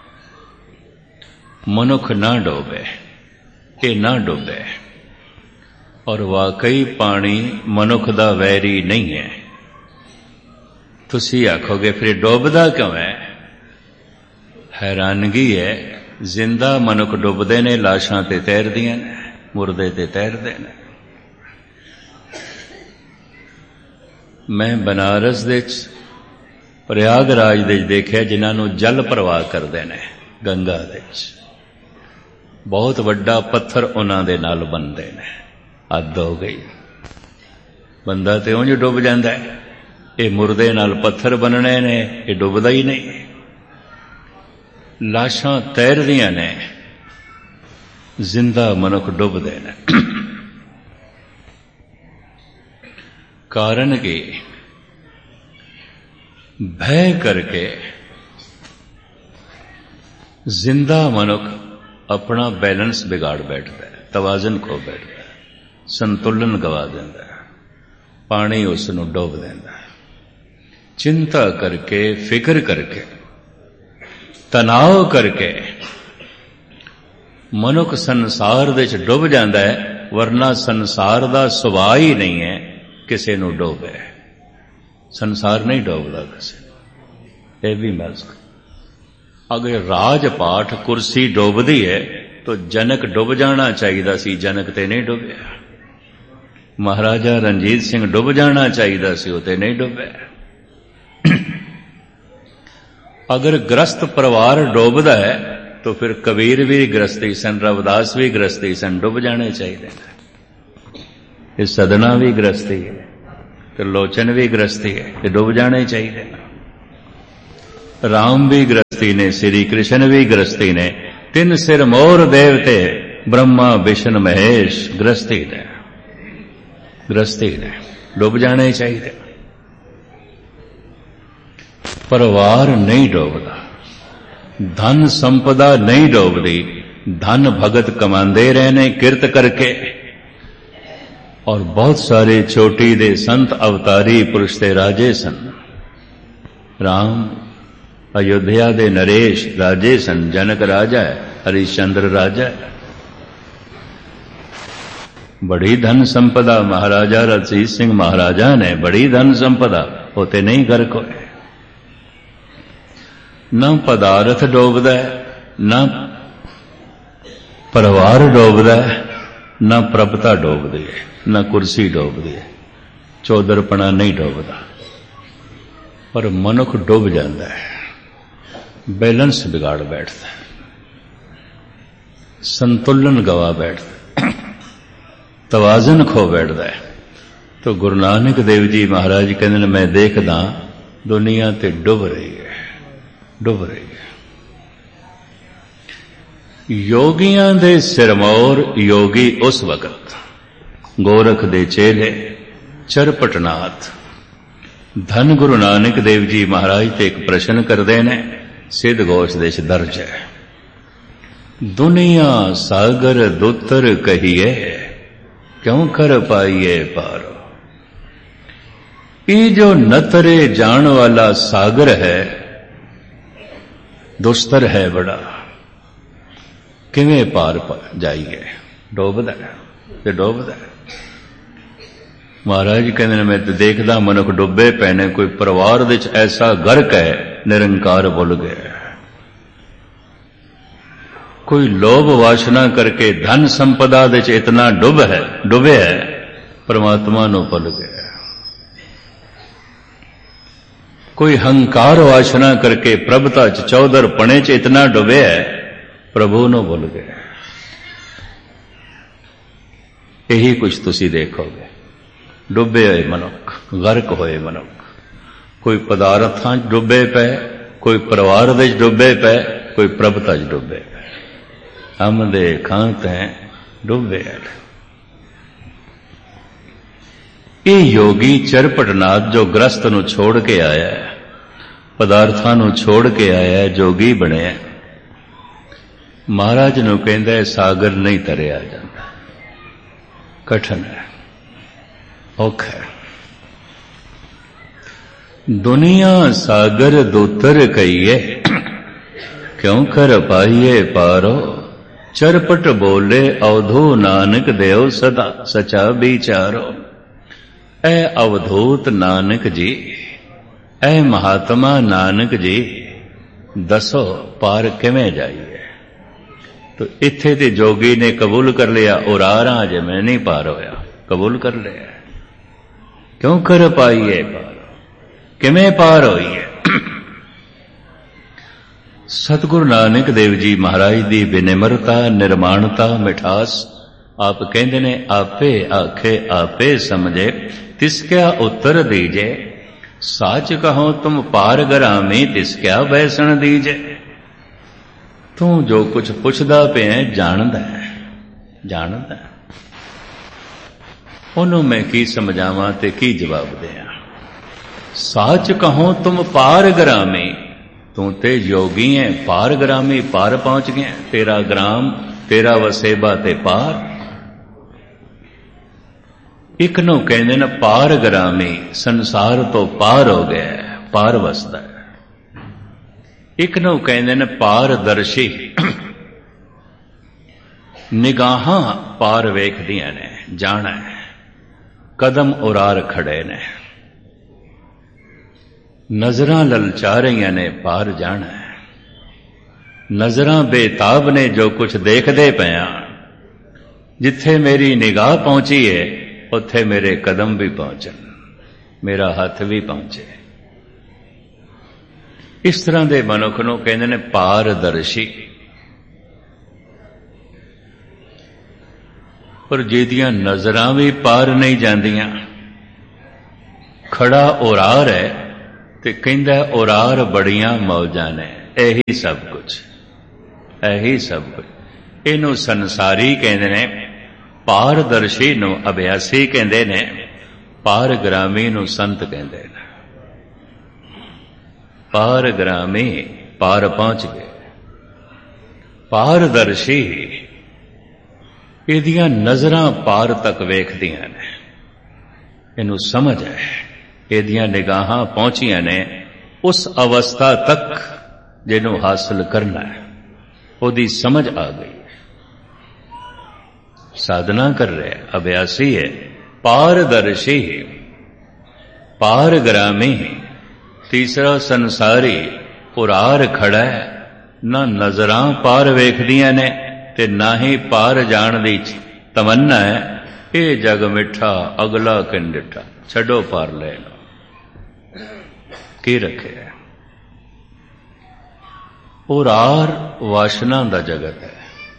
मनुख ना डोबे, ये ना डुबे। और वाकई पानी मनुख दा वैरी नहीं है। तुसी आखोगे फिर डुबदा क्यों है? हैरानगी है, जिंदा मनुख डुबदे ने, लाशां ते तैरदियां ने, मुर्दे ते तैरदे ने। मैं बनारस दे प्रयागराज दे देखिया जिन्हां नूं जल प्रवाह करदे ने, गंगा दे बहुत वड्डा पत्थर उन्हां दे नाल बनदे ने। हद हो गई, बंदा ते उंज डुब जांदा है, ये मुर्दे नाल पत्थर बनने ने, ये डुबदा ही नहीं। लाशां तैरदियां ने, जिंदा मनुख डुबदे ने। कारण कि भय करके जिंदा मनुख अपना बैलेंस बिगाड़ बैठता है, तवाजन खो बैठता है, संतुलन गवा देता है, पानी उसनूं डोब देता है। चिंता करके, फिक्र करके, तनाव करके मनुख संसार दे च डुब जाता है, वरना संसार दा सुभाव ही नहीं है किसी नूं डोबे। संसार नहीं डोबदा किसी, यह भी मज़क। अगर राजपाठ कुर्सी डुबदी है तो जनक डुब जाना चाहिए सी, जनक ते नहीं डुबया। महाराजा रणजीत सिंह डुब जाना चाहिए सी, उते नहीं डुबया। अगर ग्रस्त परिवार डुबदा है तो फिर कबीर भी ग्रस्ती सन, रविदास भी ग्रस्ती सन, डुब जाने चाहिए। इस सदना भी ग्रस्ती है, ਤੇ ਲੋਚਨ ਵੀ ਗ੍ਰਸਤੀ ਹੈ, ਤੇ ਡੁੱਬ ਜਾਣੇ ਚਾਹੀਦੇ। ਰਾਮ ਵੀ ਗ੍ਰਸਤੀ ਨੇ, ਸ੍ਰੀ ਕ੍ਰਿਸ਼ਨ ਵੀ ਗ੍ਰਸਤੀ ਨੇ, ਤਿੰਨ ਸਿਰ ਮੋਰ ਦੇਵਤੇ ਬ੍ਰਹਮਾ ਵਿਸ਼ਨ ਮਹੇਸ਼ ਗ੍ਰਸਤੀ ਨੇ, ਗ੍ਰਸਤੀ ਨੇ, ਡੁੱਬ ਜਾਣੇ ਚਾਹੀਦੇ। ਪਰਿਵਾਰ ਨਹੀਂ ਡੋਬਦਾ, ਧਨ ਸੰਪਦਾ ਨਹੀਂ ਡੋਬਦੀ, ਧਨ ਭਗਤ ਕਮਾਉਂਦੇ ਰਹੇ ਨੇ ਕਿਰਤ ਕਰਕੇ। ਔਰ ਬਹੁਤ ਸਾਰੇ ਚੋਟੀ ਦੇ ਸੰਤ ਅਵਤਾਰੀ ਪੁਰਸ਼ ਤੇ ਰਾਜੇ ਸਨ। ਰਾਮ ਅਯੁੱਧਿਆ ਦੇ ਨਰੇਸ਼ ਰਾਜੇ ਸਨ, ਜਨਕ ਰਾਜਾ ਹੈ, ਹਰੀਸ਼ਚੰਦਰ ਰਾਜਾ ਹੈ। ਬੜੀ ਧਨ ਸੰਪਦਾ ਮਹਾਰਾਜਾ ਰਣਜੀਤ ਸਿੰਘ ਮਹਾਰਾਜਾ ਨੇ, ਬੜੀ ਧਨ ਸੰਪਦਾ, ਹੋਤੇ ਨਹੀਂ ਗਰਕ ਹੋਏ। ਨਾ ਪਦਾਰਥ ਡੋਬਦਾ ਹੈ, ਨਾ ਪਰਿਵਾਰ ਡੋਬਦਾ ਹੈ, ਨਾ ਪ੍ਰਭਤਾ ਡੋਬਦੀ ਹੈ, ਨਾ ਕੁਰਸੀ ਡੋਬਦੀ ਹੈ, ਚੌਧਰਪਣਾ ਨਹੀਂ ਡੋਬਦਾ। ਪਰ ਮਨੁੱਖ ਡੁੱਬ ਜਾਂਦਾ ਹੈ, ਬੈਲੈਂਸ ਵਿਗਾੜ ਬੈਠਦਾ ਹੈ, ਸੰਤੁਲਨ ਗਵਾ ਬੈਠਦਾ, ਤਵਾਜ਼ਨ ਖੋ ਬੈਠਦਾ ਹੈ। ਤਾਂ ਗੁਰੂ ਨਾਨਕ ਦੇਵ ਜੀ ਮਹਾਰਾਜ ਕਹਿੰਦੇ ਨੇ, ਮੈਂ ਦੇਖਦਾ ਦੁਨੀਆ ਤੇ ਡੁੱਬ ਰਹੀ ਹੈ, ਡੁੱਬ ਰਹੀ ਹੈ। ਯੋਗੀਆਂ ਦੇ ਸਿਰਮੌਰ ਯੋਗੀ ਉਸ ਵਕਤ ਗੋਰਖ ਦੇ ਚੇਲੇ ਚਰਪਟਨਾਥ ਧੰਨ ਗੁਰੂ ਨਾਨਕ ਦੇਵ ਜੀ ਮਹਾਰਾਜ ਤੇ ਇੱਕ ਪ੍ਰਸ਼ਨ ਕਰਦੇ ਨੇ, ਸਿੱਧ ਗੋਸ਼ ਦੇ ਚ ਦਰਜ ਹੈ। ਦੁਨੀਆ ਸਾਗਰ ਦੁੱਤਰ ਕਹੀਏ, ਕਿਉਂ ਕਰ ਪਾਈਏ ਪਾਰ। ਇਹ ਜੋ ਨਤਰੇ ਜਾਣ ਵਾਲਾ ਸਾਗਰ ਹੈ, ਦੁਸਤਰ ਹੈ ਬੜਾ, ਕਿਵੇਂ ਪਾਰ ਜਾਈਏ। ਡੋਬਦਾ ਤੇ ਡੋਬਦਾ। ਮਹਾਰਾਜ ਕਹਿੰਦੇ ਨੇ, ਮੈਂ ਤੇ ਦੇਖਦਾ ਮਨੁੱਖ ਡੁੱਬੇ ਪਏ ਨੇ। ਕੋਈ ਪਰਿਵਾਰ ਵਿੱਚ ਐਸਾ ਗਰਕ ਹੈ, ਨਿਰੰਕਾਰ ਭੁੱਲ ਗਿਆ। ਕੋਈ ਲੋਭ ਵਾਸ਼ਨਾ ਕਰਕੇ ਧਨ ਸੰਪਦਾ ਵਿੱਚ ਇਤਨਾ ਡੁੱਬ ਹੈ, ਡੁੱਬਿਆ ਹੈ, ਪਰਮਾਤਮਾ ਨੂੰ ਭੁੱਲ ਗਿਆ। ਕੋਈ ਹੰਕਾਰ ਵਾਸ਼ਨਾ ਕਰਕੇ ਪ੍ਰਭਤਾ ਚ ਚੌਧਰ ਪਣੇ ਚ ਇਤਨਾ ਡੁੱਬਿਆ ਹੈ, ਪ੍ਰਭੂ ਨੂੰ ਭੁੱਲ ਗਿਆ। ਇਹੀ ਕੁਝ ਤੁਸੀਂ ਦੇਖੋਗੇ। ਡੁੱਬੇ ਹੋਏ ਮਨੁੱਖ, ਗਰਕ ਹੋਏ ਮਨੁੱਖ, ਕੋਈ ਪਦਾਰਥਾਂ ਚ ਡੁੱਬੇ ਪਏ, ਕੋਈ ਪਰਿਵਾਰ ਵਿੱਚ ਡੁੱਬੇ ਪਏ, ਕੋਈ ਪ੍ਰਭਤਾ ਚ ਡੁੱਬੇ ਪਏ। ਹਮ ਦੇ ਖਾਂਤ ਹੈ ਡੁੱਬੇ। ਇਹ ਯੋਗੀ ਚਰਪਟਨਾਥ ਜੋ ਗ੍ਰਸਤ ਨੂੰ ਛੋੜ ਕੇ ਆਇਆ ਹੈ, ਪਦਾਰਥਾਂ ਨੂੰ ਛੋੜ ਕੇ ਆਇਆ ਹੈ, ਜੋਗੀ ਬਣਿਆ, ਮਹਾਰਾਜ ਨੂੰ ਕਹਿੰਦਾ ਸਾਗਰ ਨਹੀਂ ਤਰਿਆ ਜਾਂਦਾ, ਕਠਨ ਹੈ, ਔਖਾ ਹੈ। ਦੁਨੀਆ ਸਾਗਰ ਦੁੱਤਰ ਕਹੀਏ, ਕਿਉਂ ਕਰ ਪਾਈਏ ਪਾਰੋ। ਚਰਪਟ ਬੋਲੇ ਅਵਧੂ ਨਾਨਕ ਦੇਵ ਸਦਾ ਸਚਾ ਵਿਚਾਰੋ। ਐ ਅਵਧੂਤ ਨਾਨਕ ਜੀ, ਐ ਮਹਾਤਮਾ ਨਾਨਕ ਜੀ, ਦੱਸੋ ਪਾਰ ਕਿਵੇਂ ਜਾਈਏ। तो इत्थे ते जोगी ने कबूल कर लिया, और आ रहा जे मैं नहीं पार होया, कबूल कर लिया। क्यों कर पाइए पार, किमें पार होइए। सतगुरु नानक देव जी महाराज दी विनिमरता, निर्माणता, मिठास आप कहते ने, आपे आखे आपे समझे, तिसक्या उत्तर दीजे। साच कहो तुम पार गरामी, तिसक्या बैसन दीजे। तू जो कुछ पुछदा पे जानदा है, जानदा है, ਉਹਨੂੰ मैं की समझावां ते की जवाब दिया। साच कहो तुम पार ग्रामी, तू ते योगी है, पार ग्रामी, पार पहुंच गया। तेरा ग्राम, तेरा वसेबा ते पार। एक नू कहंदे ने पार ग्रामी, संसार तो पार हो गया, पार वसदा है। एक नू कहंदे ने पारदर्शी, निगाहां पार वेखदियां ने, जाना है, कदम उरार खड़े ने, नजरां ललचा रही ने, पार जाना है। नजरां बेताब ने जो कुछ देखदे पिया, जिथे मेरी निगाह पहुंची है उत्थे मेरे कदम भी पहुंचन, मेरा हथ भी पहुंचे। इस तरह के मनुख नूं कहंदे ने पारदर्शी। पर जिहदियां नजरां भी पार नहीं जांदियां, खड़ा उरार है ते कहंदा उरार बड़ियां मौजां ने। यही सब कुछ, यही सब कुछ। इनू संसारी कहंदे ने, पारदर्शी नू अभ्यासी कहंदे ने, पारग्रामी नू संत कहंदे ने। पारग्रामी पार पहुंच गए, पारदर्शी इहदियां नज़रां पार तक वेखदियां ने, इनू समझ है, इहदियां निगाहां पहुंचियां ने उस अवस्था तक जिन्हों हासिल करना है, उहदी समझ आ गई, साधना कर रहे, अभ्यासी है। पारदर्शी, पारग्रामी, तीसरा संसारी उरार खड़ा है, ना नजरां पार वेखदियां ने ते ना ही पार जाण दी तमन्ना है। ये जग मिठा अगला किन डिठा, छड्डो पार लेना की रखे है। उरार वासना दा जगत है,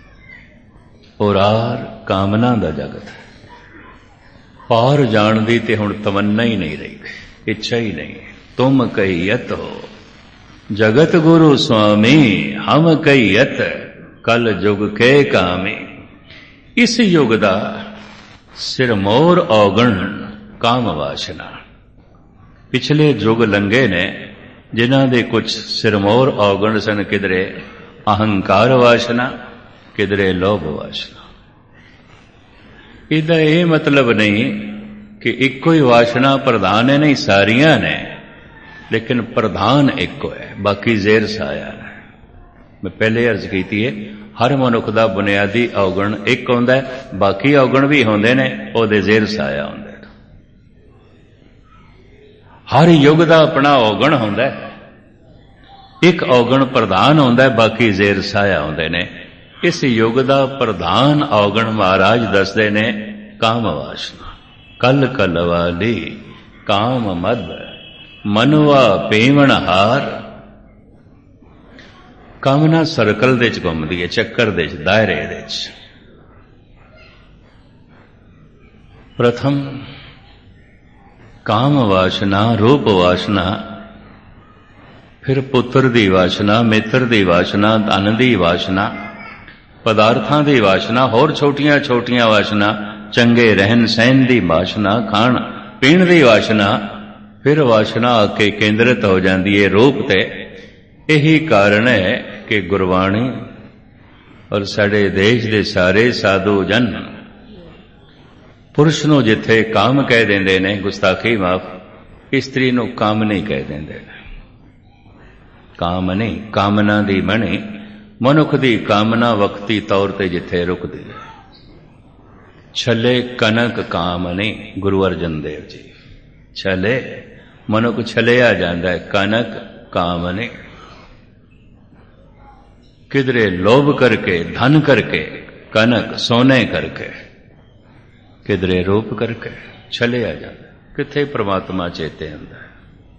उरार कामना दा जगत है। पार जाण दी ते हुण तमन्ना ही नहीं रही, इच्छा ही नहीं। तुम कहियत हो जगत गुरु स्वामी, हम कहियत कल जुग के कामी। इस युग दा सिरमौर औगण काम वासना। पिछले युग लंघे ने जिन्हां दे कुछ सिरमौर औगण सन, किधरे अहंकार वासना, किधरे लोभ वासना। इहदा यह मतलब नहीं कि इक्को ही वासना प्रधान है, नहीं, सारियां ने, लेकिन प्रधान इक्को है, बाकी जेर साया है। मैं पहले अर्ज की है, हर मनुख का बुनियादी औगण एक होंदा है, बाकी औगण भी होंदे ने, उहदे जेर साया होंदा है। हर युग का अपना औगण होंदा है, एक औगण प्रधान होंदा है, बाकी जेर साया होंदे ने। इस युग का प्रधान औगण महाराज दसदे ने काम वासना। कल कल वाली काम मद मनुआ पेवण हार। कामना सर्कल दे च घुमदी है, चक्कर दे च, दायरे दे च। प्रथम काम वासना, रूप वासना, फिर पुत्र दी वासना, मित्र दी वासना, धन दी वासना, पदार्थां दी वासना, होर छोटियां छोटियां वासना, चंगे रहन सहन दी वासना, खाण पीण दी वासना, फिर वासना आके केंद्रित हो जाती है रूप ते। यही कारण है कि गुरबाणी और साडे देश दे सारे साधु जन पुरुष नूं जिथे काम कह देंदे ने, गुस्ताखी माफ, स्त्री नूं काम नहीं कह देंदे। काम नहीं, कामना दी बनी, मनुख दी कामना वक्ती तौर ते जिथे रुकदी है। छले कनक काम नहीं, गुरु अर्जन देव जी। छले मनुख छलिया जाता है, कनक काम नहीं। किधरे लोभ करके, धन करके, कनक सोने करके, किधरे रूप करके छलिया जाता है। किथे परमात्मा चेते आंदा है।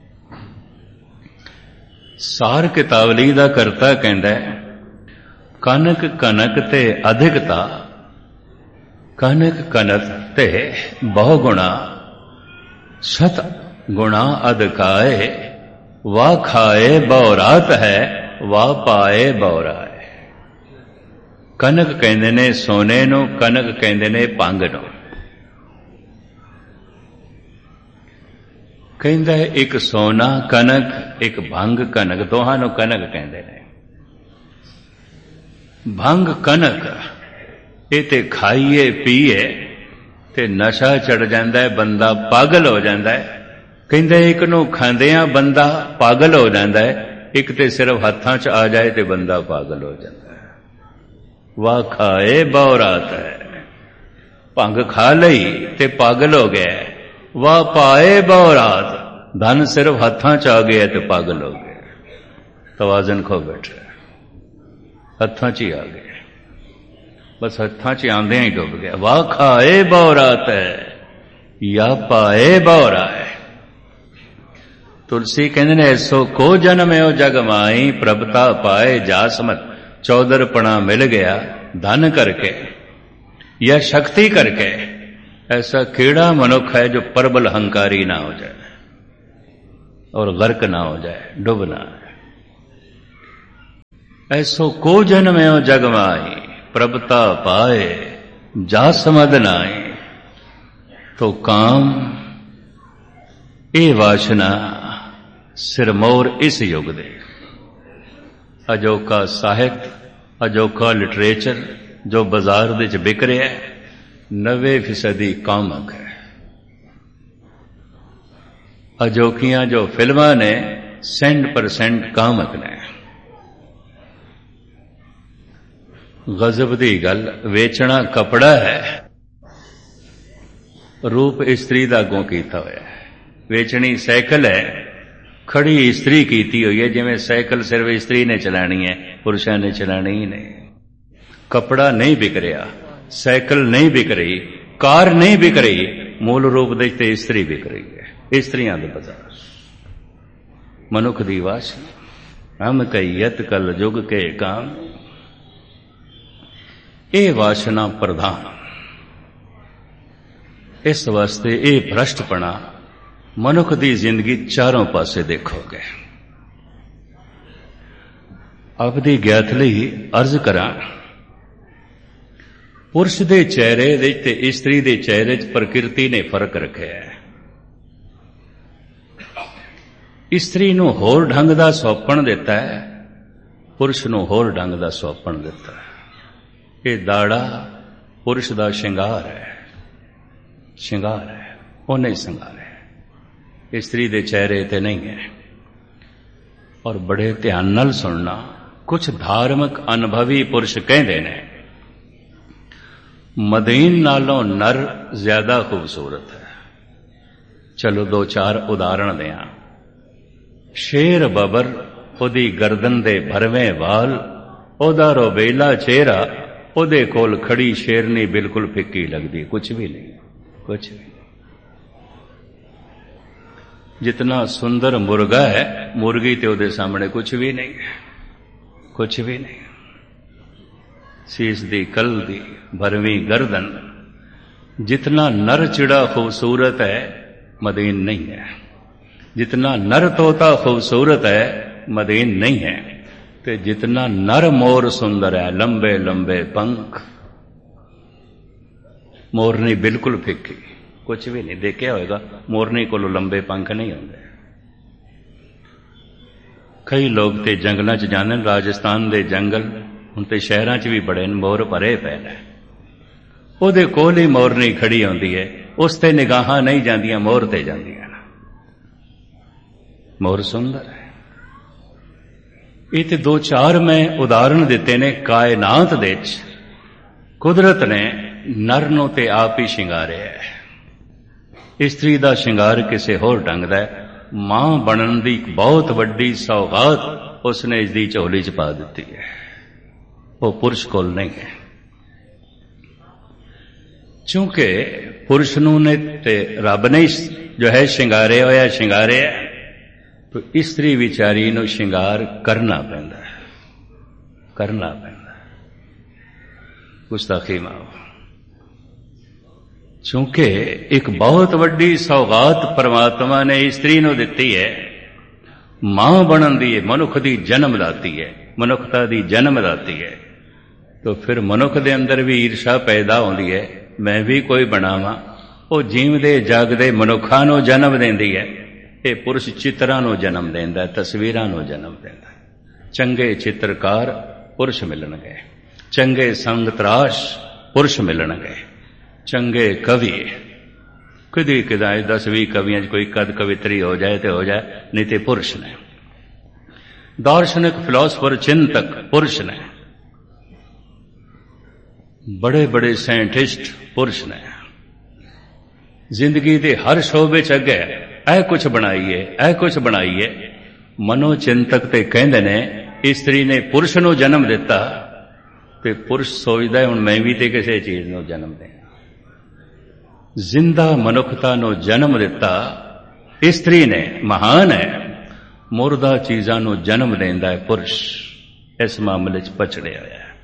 सार कितावली दा करता कहंदा है, कनक कनक ते अधिकता, कनक कनक ते बहु गुणा, सत गुणा अधिकाए, वाह खाए बहुरात है, वाह पाए बहुराए। कनक कहंदे ने सोने नूं, कनक कहंदे ने भंग नूं। कहंदा है एक सोना कनक, एक भंग कनक, दोहां नूं कनक कहंदे ने। भंग कनक ये ते खाइए पीए ते नशा चढ़ जाता है, बंदा पागल हो जाता है। कहंदे एक नूं खांदियां बंदा पागल हो जाता है, एक ते सिर्फ हत्थां च आ जाए ते बंदा पागल हो जाता है। वाह खाए बहुरात है, भंग खा लई ते पागल हो गया। वाह पाए बहुरात, धन सिर्फ हत्थां च आ गया ते पागल हो गया। तवाजन खो बैठे, हत्थां च ही आ गया, बस हत्थां च आंदे ही डुब गया। वाह खाए बहुरात है, या पाए बहुरा है। तुलसी कहते ने ऐसो को जन्म है जग माई, प्रभता पाए जासमत। चौधरपना मिल गया धन करके या शक्ति करके। ऐसा केड़ा मनुख है जो प्रबल हंकारी ना हो जाए। और गर्क ना हो जाए, डूबना है। ऐसो को जन्मयो जग माई, प्रभुता पाए जा समद नाई। तो काम ए वासना सिरमौर इस युग दे। अजोका साहित्य, अजोका लिटरेचर जो बाजार दे च बिक रहा है, नवे फीसदी कामक है। अजोकियां जो फिल्मां ने सेंट परसेंट कामक ने। गजब दी गल, वेचना कपड़ा है, रूप इस्त्री दा अगों कीता होया है। वेचनी साइकिल है, खड़ी इस्त्री कीती हुई है, जिवें साइकिल सिर्फ इस्त्री ने चलानी है, पुरुषां ने चलानी ही नहीं। कपड़ा नहीं बिक रहा, साइकिल नहीं बिक रही, कार नहीं बिक रही, मूल रूप दे ते इस्त्री बिक रही है। इस्त्रियां दे बाजार, मनुख दी वासना, हम कईयत कल जुग के काम। ये वासना प्रधान, इस वास्ते ये भ्रष्टपना मनुख दी जिंदगी चारों पासे देखोगे। आपदी ज्ञात लई अर्ज करा, पुरुष दे चेहरे दे ते इस्त्री दे चेहरे च प्रकृति ने फर्क रखा है। इस्त्री नूं होर ढंग दा सौंपण दिता है, पुरुष नूं होर ढंग दा सौंपण दिता है। ये दाड़ा पुरुष दा श्रृंगार है, श्रृंगार है, वो नहीं श्रृंगार है, इस्त्री दे चेहरे ते नहीं है। और बड़े ध्यान नाल सुनना, कुछ धार्मिक अनुभवी पुरुष कहते हैं मदीन नालों नर ज्यादा खूबसूरत है। चलो दो चार उदाहरण दें। शेर बबर, ओदी गर्दन दे भरवें वाल, ओदा रोबेला चेहरा, ओदे कोल खड़ी शेरनी बिल्कुल फिक्की लगदी, कुछ भी नहीं, कुछ भी नहीं। जितना सुंदर मुर्गा है, मुर्गी ते ओदे सामने कुछ भी नहीं है, कुछ भी नहीं। शीश दी कल दी भरवीं गर्दन, जितना नर चिड़ा खूबसूरत है मदीन नहीं है, जितना नर तोता खूबसूरत है मदीन नहीं है, ते जितना नर मोर सुंदर है, लंबे लंबे पंख, मोरनी बिल्कुल फिक्की, कुछ भी नहीं। देखा होगा मोरनी को लंबे पंख नहीं होंगे। कई लोग ते जंगलों च जाने, राजस्थान दे जंगल हुण ते शहरां च भी बड़े मोर भरे पए ने, ओहदे कोल ही मोरनी खड़ी होंदी है, उस ते निगाहां नहीं जांदियां, मोर ते जांदियां। मोर सुंदर है। ये ते दो चार मैं उदाहरण दिते ने। कायनात दे विच कुदरत ने नर नूं ते आप ही शिंगारिया है। इस्त्री दा शिंगार किसे होर ढंग दा है। मां बनन दी बहुत वड्डी सौगात उसने इसदी झोली च पा दित्ती है, वो पुरुष कोल नहीं है। चूंकि पुरुष नूं ने ते रब ने जो है शिंगारे होया शिंगारे है, तो इस्त्री विचारी नूं शिंगार करना पैंदा है, करना पैंदा है। गुस्ताखी माओ, चूंकि एक बहुत वड्डी सौगात परमात्मा ने इस्त्री नूं दित्ती है। मां बनन दी है, मनुख दी जन्म दाती है, मनुखता दी जन्म दाती है। तो फिर मनुख दे अंदर भी ईर्षा पैदा होंदी है, मैं भी कोई बनावां। वो जीवदे जागदे मनुखां नूं जन्म देंदी है। ये पुरुष चित्रां नूं जन्म देंदा है, तस्वीरां नूं जन्म देंदा है। चंगे चित्रकार पुरुष मिलणगे, चंगे संग तराश पुरुष मिलणगे, चंगे कवि कदी कदाए दस भी कवियां कोई कद कवित्री हो जाए तो हो जाए, नहीं तो पुरुष ने। दार्शनिक फिलोसफर चिंतक पुरुष ने, बड़े बड़े साइंटिस्ट पुरुष ने। जिंदगी के हर शोबे च अगे ऐ कुछ बनाइए, ऐ कुछ बनाइए। मनोचिंतक ते कहंदे ने स्त्री ने पुरुष नूं जन्म दिता, ते पुरुष सोचदा है हुण मैं भी ते किसी चीज नूं जन्म दें। जिंदा मनुखता नूं जन्म दिता स्त्री ने, महान है। मुर्दा चीजां नूं जन्म देंदा है पुरुष। इस मामले च पछड़िया होया है।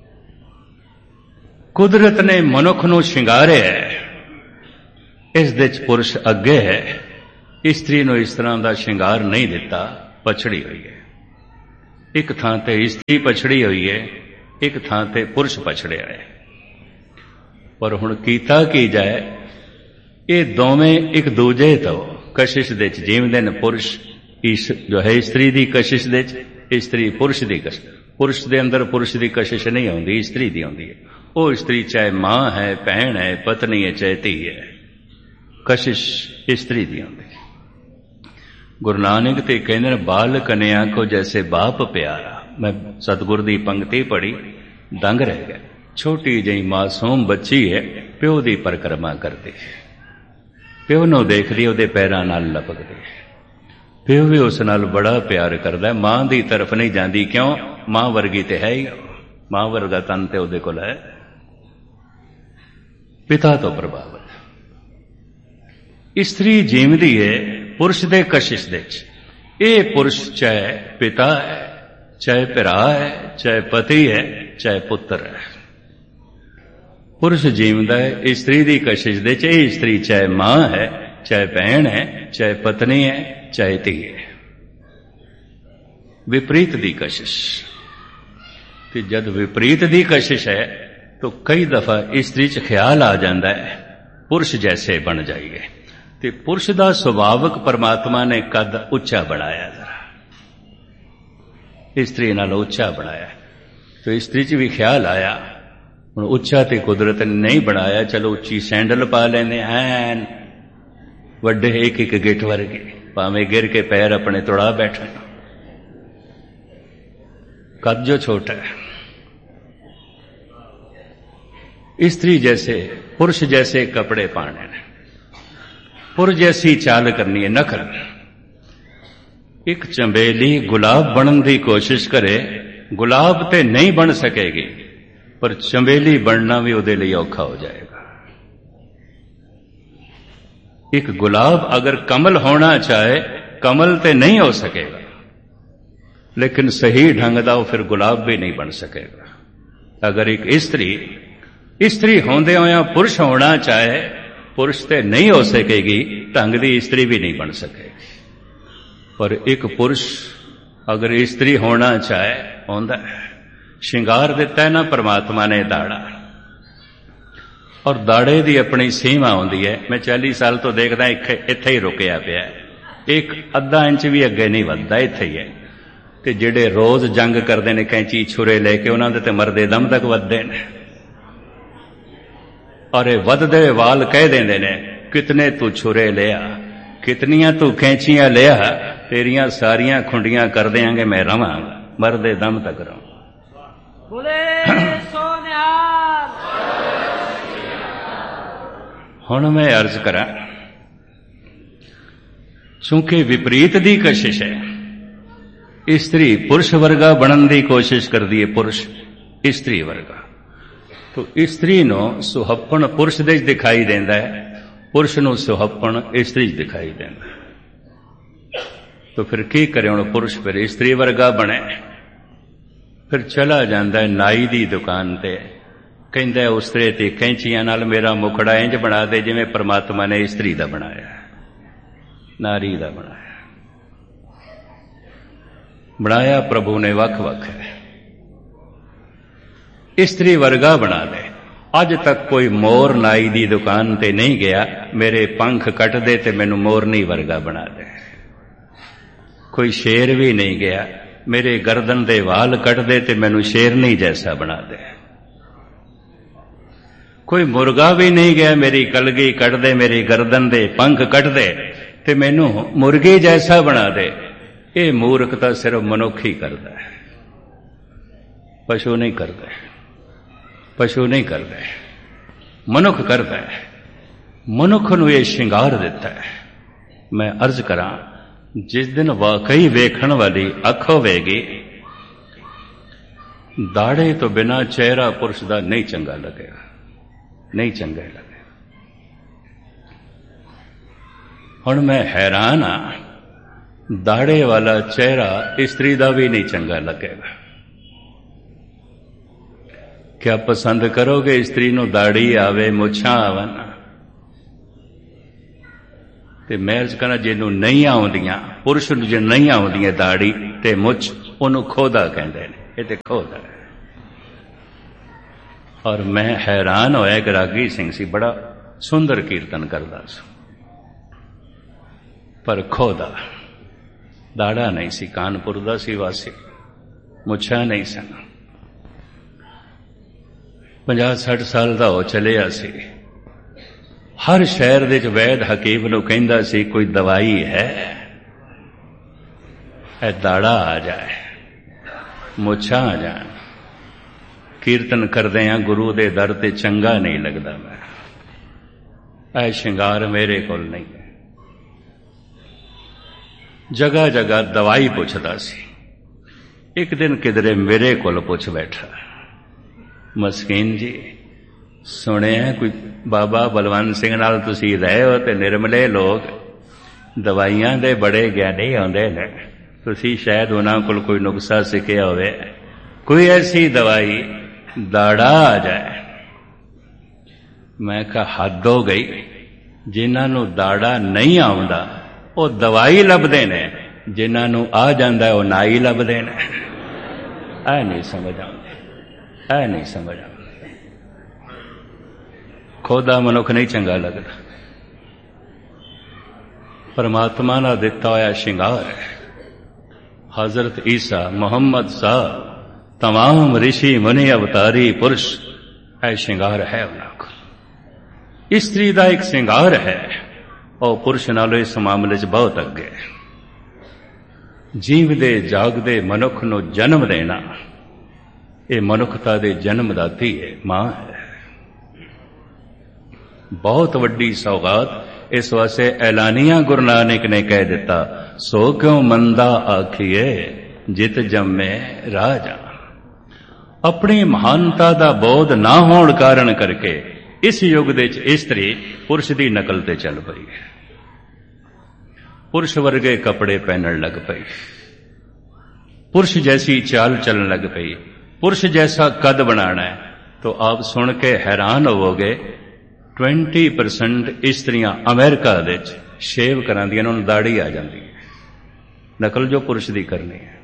कुदरत ने मनुख नूं शिंगारिया है, इस दे च पुरुष अगे है। ਇਸਤਰੀ ਨੂੰ ਇਸ ਤਰ੍ਹਾਂ ਦਾ ਸ਼ਿੰਗਾਰ ਨਹੀਂ ਦਿੱਤਾ, ਪਛੜੀ ਹੋਈ ਹੈ। ਇੱਕ ਥਾਂ ਤੇ ਇਸਤਰੀ ਪਛੜੀ ਹੋਈ ਹੈ, ਇੱਕ ਥਾਂ ਤੇ ਪੁਰਸ਼ ਪਛੜਿਆ ਹੈ। ਪਰ ਹੁਣ ਕੀਤਾ ਕੀ ਜਾਏ, ਇਹ ਦੋਵੇਂ ਇੱਕ ਦੂਜੇ ਤੋਂ ਕਸ਼ਿਸ਼ ਦੇ ਚ ਜੀਵਦੇ ਨੇ। ਪੁਰਸ਼ ਇਸ ਜੋ ਹੈ ਇਸਤਰੀ ਦੀ ਕਸ਼ਿਸ਼ ਦੇ ਚ, ਇਸਤਰੀ ਪੁਰਸ਼ ਦੀ ਕਸ਼ਿਸ਼। ਪੁਰਸ਼ ਦੇ ਅੰਦਰ ਪੁਰਸ਼ ਦੀ ਕਸ਼ਿਸ਼ ਨਹੀਂ ਆਉਂਦੀ, ਇਸਤਰੀ ਦੀ ਆਉਂਦੀ ਹੈ। ਉਹ ਇਸਤਰੀ ਚਾਹੇ ਮਾਂ ਹੈ, ਭੈਣ ਹੈ, ਪਤਨੀ ਹੈ, ਚਾਹੇ ਧੀ ਹੈ, ਕਸ਼ਿਸ਼ ਇਸਤਰੀ ਦੀ ਆਉਂਦੀ ਹੈ। ਗੁਰੂ ਨਾਨਕ ਤੇ ਕਹਿੰਦੇ ਨੇ, ਬਾਲ ਕਨਿਆ ਕੋ ਜੈਸੇ ਬਾਪ ਪਿਆਰਾ। ਮੈਂ ਸਤਿਗੁਰ ਦੀ ਪੰਕਤੀ ਪੜ੍ਹੀ, ਦੰਗ ਰਹਿ ਗਿਆ। ਛੋਟੀ ਜਿਹੀ ਮਾਸੂਮ ਬੱਚੀ ਹੈ, ਪਿਓ ਦੀ ਪਰਿਕਰਮਾ ਕਰਦੀ ਹੈ, ਪਿਓ ਨੂੰ ਦੇਖਦੀ, ਉਹਦੇ ਪੈਰਾਂ ਨਾਲ ਲਪਕਦੀ ਹੈ। ਪਿਓ ਵੀ ਉਸ ਨਾਲ ਬੜਾ ਪਿਆਰ ਕਰਦਾ ਹੈ, ਮਾਂ ਦੀ ਤਰਫ ਨਹੀਂ ਜਾਂਦੀ। ਕਿਉਂ? ਮਾਂ ਵਰਗੀ ਤੇ ਹੈ ਹੀ, ਮਾਂ ਵਰਗਾ ਤਨ ਤੇ ਉਹਦੇ ਕੋਲ ਹੈ। ਪਿਤਾ ਤੋਂ ਪ੍ਰਭਾਵਿਤ ਇਸਤਰੀ ਜੀਵਦੀ ਹੈ ਪੁਰਸ਼ ਦੇ ਕਸ਼ਿਸ਼ ਦੇ ਚ। ਇਹ ਪੁਰਸ਼ ਚਾਹੇ ਪਿਤਾ ਹੈ, ਚਾਹੇ ਭਰਾ ਹੈ, ਚਾਹੇ ਪਤੀ ਹੈ, ਚਾਹੇ ਪੁੱਤਰ ਹੈ। ਪੁਰਸ਼ ਜੀਵਦਾ ਹੈ ਇਸਤਰੀ ਦੀ ਕਸ਼ਿਸ਼ ਦੇ ਚ। ਇਹ ਇਸਤਰੀ ਚਾਹੇ ਮਾਂ ਹੈ, ਚਾਹੇ ਭੈਣ ਹੈ, ਚਾਹੇ ਪਤਨੀ ਹੈ, ਚਾਹੇ ਧੀ ਹੈ। ਵਿਪਰੀਤ ਦੀ ਕਸ਼ਿਸ਼। ਕਿ ਜਦ ਵਿਪਰੀਤ ਦੀ ਕਸ਼ਿਸ਼ ਹੈ ਤਾਂ ਕਈ ਦਫਾ ਇਸਤਰੀ ਚ ਖਿਆਲ ਆ ਜਾਂਦਾ ਹੈ ਪੁਰਸ਼ ਜੈਸੇ ਬਣ ਜਾਈਏ। ਤੇ ਪੁਰਸ਼ ਦਾ ਸੁਭਾਵਕ ਪਰਮਾਤਮਾ ਨੇ ਕੱਦ ਉੱਚਾ ਬਣਾਇਆ, ਜ਼ਰਾ ਇਸਤਰੀ ਨਾਲ ਉੱਚਾ ਬਣਾਇਆ। ਤੇ ਇਸਤਰੀ ਚ ਵੀ ਖਿਆਲ ਆਇਆ, ਹੁਣ ਉੱਚਾ ਤੇ ਕੁਦਰਤ ਨੇ ਨਹੀਂ ਬਣਾਇਆ, ਚਲੋ ਉੱਚੀ ਸੈਂਡਲ ਪਾ ਲੈਂਦੇ, ਐਨ ਵੱਡੇ ਇੱਕ ਇੱਕ ਗਿੱਠ ਵਰਗੇ, ਭਾਵੇਂ ਗਿਰ ਕੇ ਪੈਰ ਆਪਣੇ ਤੁੜਾ ਬੈਠਣ। ਕੱਦ ਜੋ ਛੋਟਾ है। स्त्री जैसे पुरुष जैसे कपड़े पाने, पुर जैसी चाल करनी है, नखर। एक चंबेली गुलाब बनने की कोशिश करे, गुलाब ते नहीं बन सकेगी, पर चंबेली बनना भी उहदे लई औखा हो जाएगा। एक गुलाब अगर कमल होना चाहे, कमल ते नहीं हो सकेगा, लेकिन सही ढंग दा वो फिर गुलाब भी नहीं बन सकेगा। अगर एक स्त्री स्त्री होंदे होया पुरुष होना चाहे, पुरुष ते नहीं हो सकेगी, ढंग दी स्त्री भी नहीं बन सकेगी। पर एक पुरुष अगर स्त्री होना चाहे, होंदा है। श्रृंगार दिता है ना परमात्मा ने दाड़ा, और दाड़े दी अपनी सीमा होंदी है। मैं चालीस साल तो देखदा इत्थे ही रुकिया पिया, एक अद्धा इंच भी अगे नहीं वधदा, इत्थे ही है। ते जिहड़े रोज जंग करते हैं कैंची छुरे लेके, उन्होंने ते मरदे दम तक वधदे ने, और वधदे वाल कह देंदे ने, कितने तू छुरे लिया, कितनियां तू कैंचियां लिया, तेरियां सारियां खुंडियां कर देंगे, मैं रवांगा, मरदे दम तक रहूं। बोले सोनिहार। हुण मैं अर्ज करा, चूंकि विपरीत दी कशिश है, स्त्री पुरुष वर्गा बनने की कोशिश करती है, पुरुष स्त्री वर्गा। तो स्त्री नो सुहप्पण पुरुष दे दिखाई देंदा है, पुरुष नो सुहप्पण स्त्री दिखाई देंदा है। तो फिर की करे हुण, पुरुष फिर स्त्री वर्गा बने, फिर चला जांदा है नाई दी दुकान ते, कहंदा उस्तरे ते कैंचियां नाल मेरा मुखड़ा इंज बना दे जिवें परमात्मा ने स्त्री दा बनाया, नारी दा बनाया। बनाया प्रभु ने वख वख है, स्त्री वर्गा बना दे। अज तक कोई मोर नाई दी दुकान ते नहीं गया, मेरे पंख कट दे ते मैनू मोरनी वर्गा बना दे। कोई शेर भी नहीं गया, मेरे गर्दन दे वाल कट दे ते मैनू शेरनी जैसा बना दे। कोई मुर्गा भी नहीं गया, मेरी कलगी कट दे, मेरी गर्दन दे पंख कट दे ते मैनू मुर्गी जैसा बना दे। ये मूर्खता सिर्फ मनुख ही करता है, पशु नहीं करता है, पशु नहीं करता है, मनुख करता है। मनुख नूं ये श्रृंगार दिता है। मैं अर्ज करा, जिस दिन वाकई वेखण वाली अख होवेगी, दाड़े तो बिना चेहरा पुरुष दा नहीं चंगा लगेगा, नहीं चंगा लगेगा। हुण मैं हैरान हाँ, दाड़े वाला चेहरा स्त्री दा भी नहीं चंगा लगेगा। क्या पसंद करोगे स्त्री नूं दाड़ी आवे, मुछां आवन? ਤੇ ਮੈਂ ਅਰਜ਼ ਕਰਾਂ ਜਿਹਨੂੰ ਨਹੀਂ ਆਉਂਦੀਆਂ, ਪੁਰਸ਼ ਨੂੰ ਜੇ ਨਹੀਂ ਆਉਂਦੀਆਂ ਦਾੜੀ ਤੇ ਮੁੱਛ, ਉਹਨੂੰ ਖੋਦਾ ਕਹਿੰਦੇ ਨੇ। ਇਹ ਤੇ ਖੋਦਾ ਹੈ। ਔਰ ਮੈਂ ਹੈਰਾਨ ਹੋਇਆ ਕਿ ਰਾਗੀ ਸਿੰਘ ਸੀ, ਬੜਾ ਸੁੰਦਰ ਕੀਰਤਨ ਕਰਦਾ ਸੀ, ਪਰ ਖੋਦਾ, ਦਾੜਾ ਨਹੀਂ ਸੀ, ਕਾਨਪੁਰ ਦਾ ਸੀ ਵਾਸੀ, ਮੁੱਛਾਂ ਨਹੀਂ ਸਨ। ਪੰਜਾਹ ਸੱਠ ਸਾਲ ਦਾ ਹੋ ਚਲਿਆ ਸੀ। ਹਰ ਸ਼ਹਿਰ ਦੇ ਵਿੱਚ ਵੈਦ ਹਕੀਮ ਨੂੰ ਕਹਿੰਦਾ ਸੀ ਕੋਈ ਦਵਾਈ ਹੈ, ਇਹ ਦਾੜਾ ਆ ਜਾਏ, ਮੁੱਛਾਂ ਆ ਜਾਣ। ਕੀਰਤਨ ਕਰਦੇ ਹਾਂ ਗੁਰੂ ਦੇ ਦਰ ਤੇ ਚੰਗਾ ਨਹੀਂ ਲੱਗਦਾ, ਮੈਂ ਇਹ ਸ਼ਿੰਗਾਰ ਮੇਰੇ ਕੋਲ ਨਹੀਂ ਹੈ। ਜਗ੍ਹਾ ਜਗ੍ਹਾ ਦਵਾਈ ਪੁੱਛਦਾ ਸੀ। ਇੱਕ ਦਿਨ ਕਿਧਰੇ ਮੇਰੇ ਕੋਲ ਪੁੱਛ ਬੈਠਾ, ਮਸਕੀਨ ਜੀ ਸੁਣਿਆ ਕੋਈ ਬਾਬਾ ਬਲਵੰਤ ਸਿੰਘ ਨਾਲ ਤੁਸੀਂ ਰਹੇ ਹੋ ਤੇ ਨਿਰਮਲੇ ਲੋਕ ਦਵਾਈਆਂ ਦੇ ਬੜੇ ਗਿਆਨੀ ਆਉਂਦੇ ਨੇ, ਤੁਸੀਂ ਸ਼ਾਇਦ ਉਹਨਾਂ ਕੋਲ ਕੋਈ ਨੁਕਸਾ ਸਿੱਖਿਆ ਹੋਵੇ, ਕੋਈ ਐਸੀ ਦਵਾਈ ਦਾੜਾ ਆ ਜਾਏ। ਮੈਂ ਕਿਹਾ ਹੱਦ ਹੋ ਗਈ, ਜਿਨ੍ਹਾਂ ਨੂੰ ਦਾੜਾ ਨਹੀਂ ਆਉਂਦਾ ਉਹ ਦਵਾਈ ਲੱਭਦੇ ਨੇ, ਜਿਨ੍ਹਾਂ ਨੂੰ ਆ ਜਾਂਦਾ ਉਹ ਨਾਈ ਲੱਭਦੇ ਨੇ। ਇਹ ਨਹੀਂ ਸਮਝ ਆਉਂਦੀ, ਇਹ ਨਹੀਂ ਸਮਝ ਆਉਂਦੀ। ਖੋਦਾ ਮਨੁੱਖ ਨਹੀਂ ਚੰਗਾ ਲੱਗਦਾ। ਪਰਮਾਤਮਾ ਦਾ ਦਿੱਤਾ ਹੋਇਆ ਸ਼ਿੰਗਾਰ ਹੈ। ਹਜ਼ਰਤ ਈਸਾ, ਮੁਹੰਮਦ ਸਾਹਿਬ, तमाम ऋषि मुनि अवतारी पुरुष, ਇਹ ਸ਼ਿੰਗਾਰ ਹੈ ਉਹਨਾਂ ਕੋਲ। ਇਸਤਰੀ ਦਾ ਇੱਕ ਸ਼ਿੰਗਾਰ ਹੈ, ਉਹ ਪੁਰਸ਼ ਨਾਲੋਂ ਇਸ ਮਾਮਲੇ 'ਚ ਬਹੁਤ ਅੱਗੇ। ਜੀਵਦੇ ਜਾਗਦੇ ਮਨੁੱਖ ਨੂੰ ਜਨਮ ਦੇਣਾ, ਇਹ ਮਨੁੱਖਤਾ ਦੇ ਜਨਮਦਾਤੀ ਹੈ, ਮਾਂ ਹੈ। ਬਹੁਤ ਵੱਡੀ ਸੌਗਾਤ। ਇਸ ਵਾਸਤੇ ਐਲਾਨੀਆਂ ਗੁਰੂ ਨਾਨਕ ਨੇ ਕਹਿ ਦਿੱਤਾ, ਸੋ ਕਿਉ ਮੰਦਾ ਆਖੀਏ ਜਿਤ ਜੰਮੇ ਰਾਜਾ। ਆਪਣੀ ਮਹਾਨਤਾ ਦਾ ਬੋਧ ਨਾ ਹੋਣ ਕਾਰਨ ਕਰਕੇ ਇਸ ਯੁੱਗ ਦੇ ਵਿੱਚ ਇਸਤਰੀ ਪੁਰਸ਼ ਦੀ ਨਕਲ ਤੇ ਚੱਲ ਪਈ ਹੈ। ਪੁਰਸ਼ ਵਰਗੇ ਕੱਪੜੇ ਪਹਿਨਣ ਲੱਗ ਪਈ, ਪੁਰਸ਼ ਜੈਸੀ ਚਾਲ ਚੱਲਣ ਲੱਗ ਪਈ, ਪੁਰਸ਼ ਜੈਸਾ ਕੱਦ ਬਣਾਣਾ ਹੈ। तो आप सुन के हैरान होवोगे ट्वेंटी परसेंट इस्त्रियां अमेरिका दे शेव करांदियां, उन्होंने दाढ़ी आ जाती है। नकल जो पुरुष दी करनी है।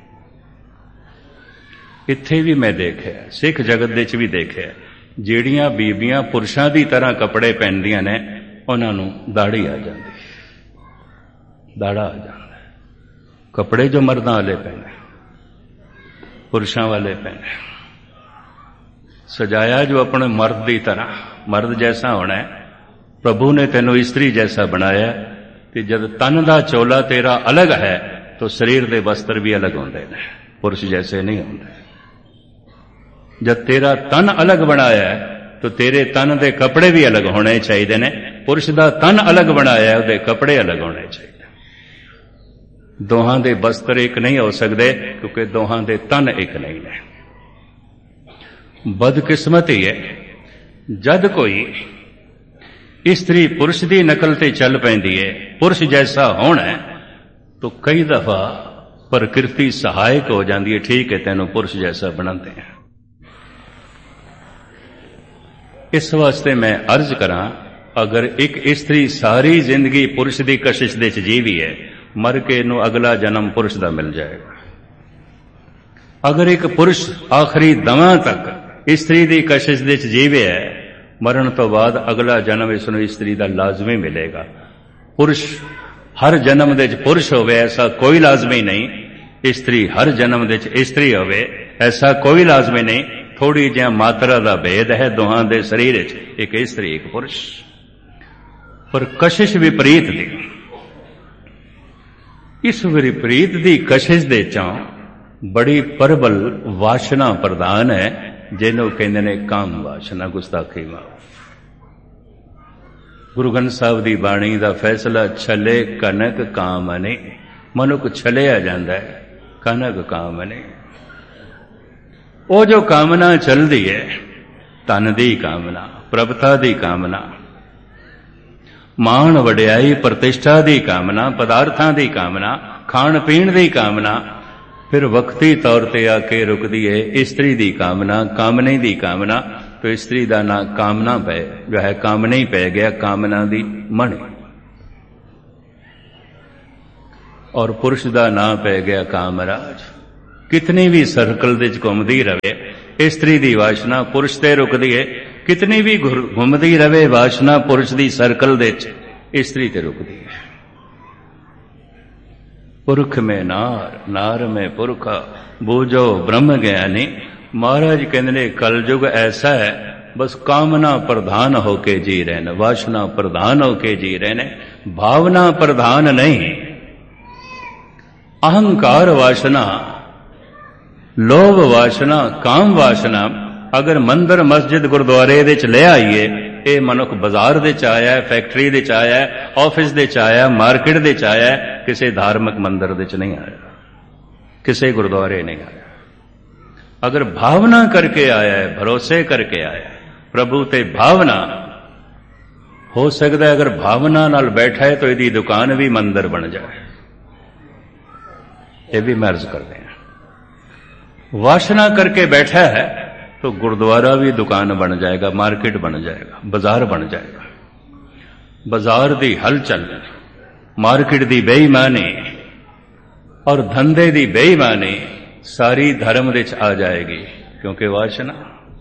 इत्थे भी मैं देखिया, सिख जगत दे भी देखिया, ਜਿਹੜੀਆਂ ਬੀਬੀਆਂ ਪੁਰਸ਼ਾਂ ਦੀ ਤਰ੍ਹਾਂ ਕੱਪੜੇ ਪਹਿਨਦੀਆਂ ਨੇ ਉਹਨਾਂ ਨੂੰ ਦਾੜੀ ਆ ਜਾਂਦੀ, ਦਾੜਾ ਆ ਜਾਂਦਾ। ਕੱਪੜੇ ਜੋ ਮਰਦਾਂ ਵਾਲੇ ਪਹਿਨੇ, ਪੁਰਸ਼ਾਂ ਵਾਲੇ ਪਹਿਨੇ, ਸਜਾਇਆ ਜੋ ਆਪਣੇ ਮਰਦ ਦੀ ਤਰ੍ਹਾਂ, ਮਰਦ ਜੈਸਾ ਹੋਣਾ ਹੈ। ਪ੍ਰਭੂ ਨੇ ਤੈਨੂੰ ਇਸਤਰੀ ਜੈਸਾ ਬਣਾਇਆ, ਤੇ ਜਦ ਤਨ ਦਾ ਚੋਲਾ ਤੇਰਾ ਅਲੱਗ ਹੈ ਤਾਂ ਸਰੀਰ ਦੇ ਵਸਤਰ ਵੀ ਅਲੱਗ ਹੁੰਦੇ ਨੇ, ਪੁਰਸ਼ ਜੈਸੇ ਨਹੀਂ ਹੁੰਦੇ। जब तेरा तन अलग बनाया है तो तेरे तन दे कपड़े भी अलग होने चाहिए ने। पुरुष दा तन अलग बनाया है, उहदे कपड़े अलग होने चाहिए। दोहां दे वस्त्र एक नहीं हो सकते क्योंकि दोहां दे तन एक नहीं ने। बदकिस्मती है जद कोई स्त्री पुरुष दी नकल ते चल पैंदी है, पुरुष जैसा होना है, तो कई दफा प्रकृति सहायक हो जाती है। ठीक है, तैनूं पुरुष जैसा बनाते हैं। इस वास्ते मैं अर्ज करां, अगर एक स्त्री सारी जिंदगी पुरुष की कशिश दे जीवी है, मर के इनू अगला जन्म पुरुष का मिल जाएगा। अगर एक पुरुष आखिरी दमा तक स्त्री की कशिश दे जीवे है, मरण तो बाद अगला जन्म इसनू स्त्री का लाजमी मिलेगा। पुरुष हर जन्म दे पुरुष होवे ऐसा कोई लाजमी नहीं, स्त्री हर जन्म दे स्त्री होवे ऐसा कोई लाजमी नहीं। थोड़ी जिहा मात्रा का भेद है दोहां दे शरीर च, एक स्त्री एक पुरुष। पर कशिश विपरीत दी, इस विपरीत दी कशिश दे चों बड़ी प्रबल वासना प्रधान है, जिन्हों कहते ने काम वासना, गुस्ताखी माफ। गुरु ग्रंथ साहिब दी बाणी दा फैसला, छले कनक कामने, मनुख छलिया जांदा है, कनक कामने। वो जो कामना चलती है, धन दी कामना, प्रभुता दी कामना, मान वड्याई प्रतिष्ठा दी कामना, पदार्थां दी कामना, खाण पीण दी कामना, फिर वक्ती तौर ते आके रुकदी है स्त्री दी कामना, कामने दी कामना। तो स्त्री दा ना कामना पै जो है कामने ही पै गया, कामना दी मणि। और पुरुष का नाम पै गया कामराज। कितनी भी सर्कल दे घूमती रहे स्त्री की वासना पुरुष ते रुकती है, कितनी भी घूमती रहे वासना पुरुष की सर्कल दे स्त्री ते रुकती है। पुरख में नार, नार में पुरखा, बूझो ब्रह्म ज्ञानी। महाराज कहते ने कलयुग ऐसा है, बस कामना प्रधान होके जी रहे ने, वासना प्रधान होके जी रहे ने, भावना प्रधान नहीं। अहंकार वासना, लोभ वासना, काम वासना अगर मंदिर मस्जिद गुरुद्वारे दे च ले आईए, ये मनुख बाजार दे च आया, फैक्ट्री दे च आया, ऑफिस दे च आया, मार्केट दे च आया, किसी धार्मिक मंदिर दे च नहीं आया, किसी गुरुद्वारे नहीं आया। अगर भावना करके आया है, भरोसे करके आया है, प्रभु ते भावना हो सकता है। अगर भावना नाल बैठा है तो यदि दुकान भी मंदिर बन जाए, ये भी मर्ज करते हैं। वासना करके बैठा है तो गुरुद्वारा भी दुकान बन जाएगा, मार्केट बन जाएगा, बाजार बन जाएगा। बाजार दी हलचल, मार्केट दी बेईमानी और धंधे दी बेईमानी सारी धर्म विच आ जाएगी, क्योंकि वासना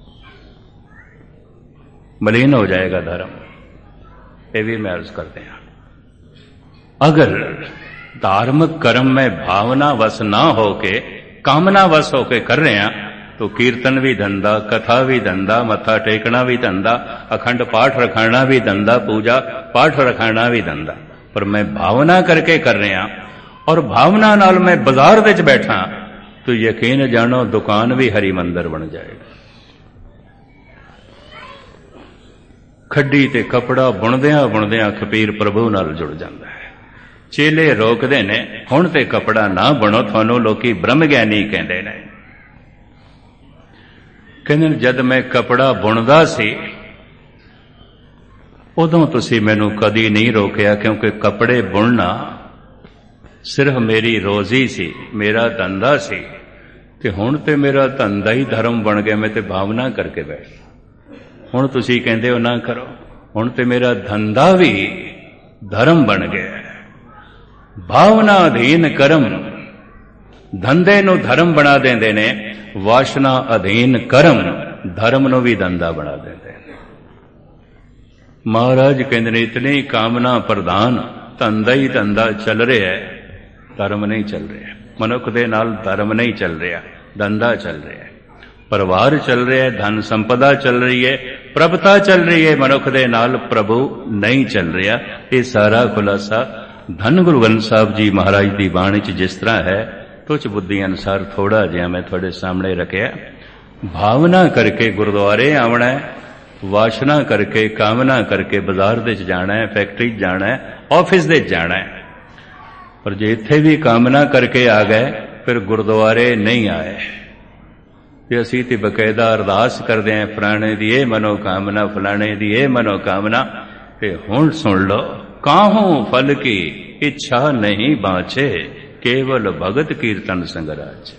मलिन हो जाएगा धर्म। ये भी मैं अर्ज करते हैं। अगर धार्मिक कर्म में भावना वश ना होके कामना वश होके कर रहे हैं तो कीर्तन भी धंधा, कथा भी धंधा, मत्था टेकना भी धंधा, अखंड पाठ रखाना भी धंधा, पूजा पाठ रखाना भी धंधा। पर मैं भावना करके कर रहा और भावना नाल मैं बाजार विच बैठा तो यकीन जानो दुकान भी हरि मंदिर बन जाएगी। खड्डी ते कपड़ा बुणदियां बुणदियां खपीर प्रभु नाल जुड़ जाता है। चेले रोकते ने, हुण ते कपड़ा ना बनो, थानू लोकी ब्रह्म ज्ञानी कहते ने। कहते जद मैं कपड़ा बुणदा सी उदों तुसी मैनू कदी नहीं रोकिया, क्योंकि कपड़े बुणना सिर्फ मेरी रोजी सी, मेरा धंधा सी। ते हुण ते मेरा धंधा ही धर्म बन गया, मैं ते भावना करके बैठ। हुण तुसी कहंदे हो ना करो, हुण ते मेरा धंधा भी धर्म बन गया। भावना अधीन कर्म धंधे नू धर्म बना देंदे ने, वासना अधीन कर्म धर्म नू भी धंधा बना देंदे ने। महाराज कहंदे ने इतनी कामना प्रधान धंधा ही धंधा चल रहा है, धर्म नहीं चल रहा। मनुख दे नाल धर्म नहीं चल रहा, धंधा चल रहा है। परिवार चल रहा है, धन संपदा चल रही है, प्रभुता चल रही है, मनुख दे नाल प्रभु नहीं चल रहा। ये सारा खुलासा धन गुरु ग्रंथ साहब जी महाराज की बाणी च जिस तरह है, तुझ बुद्धि अनुसार थोड़ा जिहा मैं थोड़े सामने रखिया। भावना करके गुरुद्वारे आवना है, वासना करके कामना करके बाजार दे जाना है, फैक्ट्री जाना है, ऑफिस दे जाना है। पर जे इत्थे भी कामना करके आ गए फिर गुरुद्वारे नहीं आए। ते असीं ते बकायदा अरदास करदे हैं, फलाणे दी ये मनोकामना, फलाणे दी ये मनोकामना। ते हुण सुन लो, काहू फल की इच्छा नहीं बाँचे, केवल भगत कीर्तन संगराज।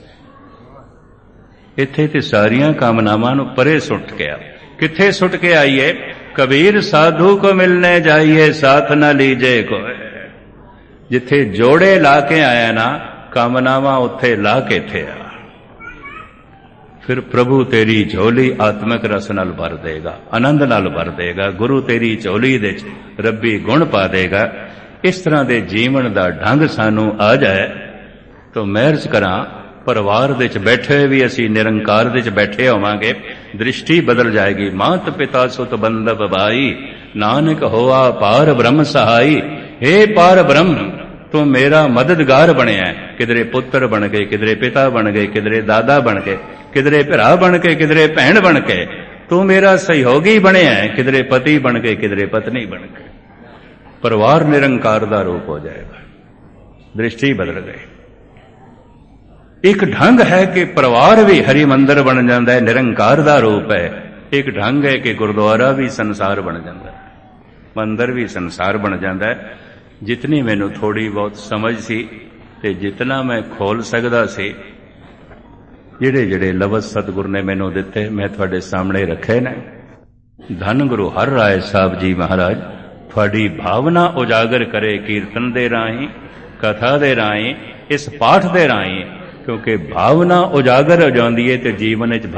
इत्थे ते सारियां कामनावां नूं परे सुट के आ। किथे सुट के आइए? कबीर साधु को मिलने जाइए, साथ न लीजे कोई। जिथे जोड़े ला के आया ना कामनावां, उत्थे ला के थे आ। फिर प्रभु तेरी झोली आत्मिक रस नाल भर देगा, आनंद नाल भर देगा। गुरु तेरी झोली दे रब्बी गुण पा देगा। इस तरह दे जीवन दा ढंग सानू आ जाए तो महर्ज करा परिवार दे च बैठे भी असी निरंकार दे च बैठे होवांगे, दृष्टि बदल जाएगी। मात पिता सुत बंधव भाई, नानक होआ पार ब्रह्म सहाई। हे पार ब्रह्म तू मेरा मददगार बनया है। किधरे पुत्र बन गए, किधरे पिता बन गए, किधरे दादा बन गए, किधरे भरा बन के, किधरे भैन बन के। तू मेरा सहयोगी बनया है। किधरे पति बन गए, किधरे पत्नी बन गए। परिवार निरंकार दा रूप हो जाएगा, दृष्टि बदल गई। एक ढंग है कि परिवार भी हरि मंदिर बन जाता है, निरंकार दा रूप है। एक ढंग है कि गुरुद्वारा भी संसार बन जाता है, मंदिर भी संसार बन जाता है। जितनी मैनू थोड़ी बहुत समझ सी ते जितना मैं खोल सकदा सी, जिहड़े जिहड़े लफ्ज़ सतगुरु ने मैनू दिते मैं तुहाडे सामने रखे ने। धन गुरु हर राय साहब जी महाराज थोड़ी भावना उजागर करे कीर्तन दे राही, ਕਥਾ ਦੇ ਰਾਹੀਂ, ਇਸ ਪਾਠ ਦੇ ਰਾਹੀਂ, ਕਿਉਂਕਿ ਭਾਵਨਾ ਉਜਾਗਰ ਹੋ ਜਾਂਦੀ ਹੈ ਤੇ ਜੀਵਨ ਵਿੱਚ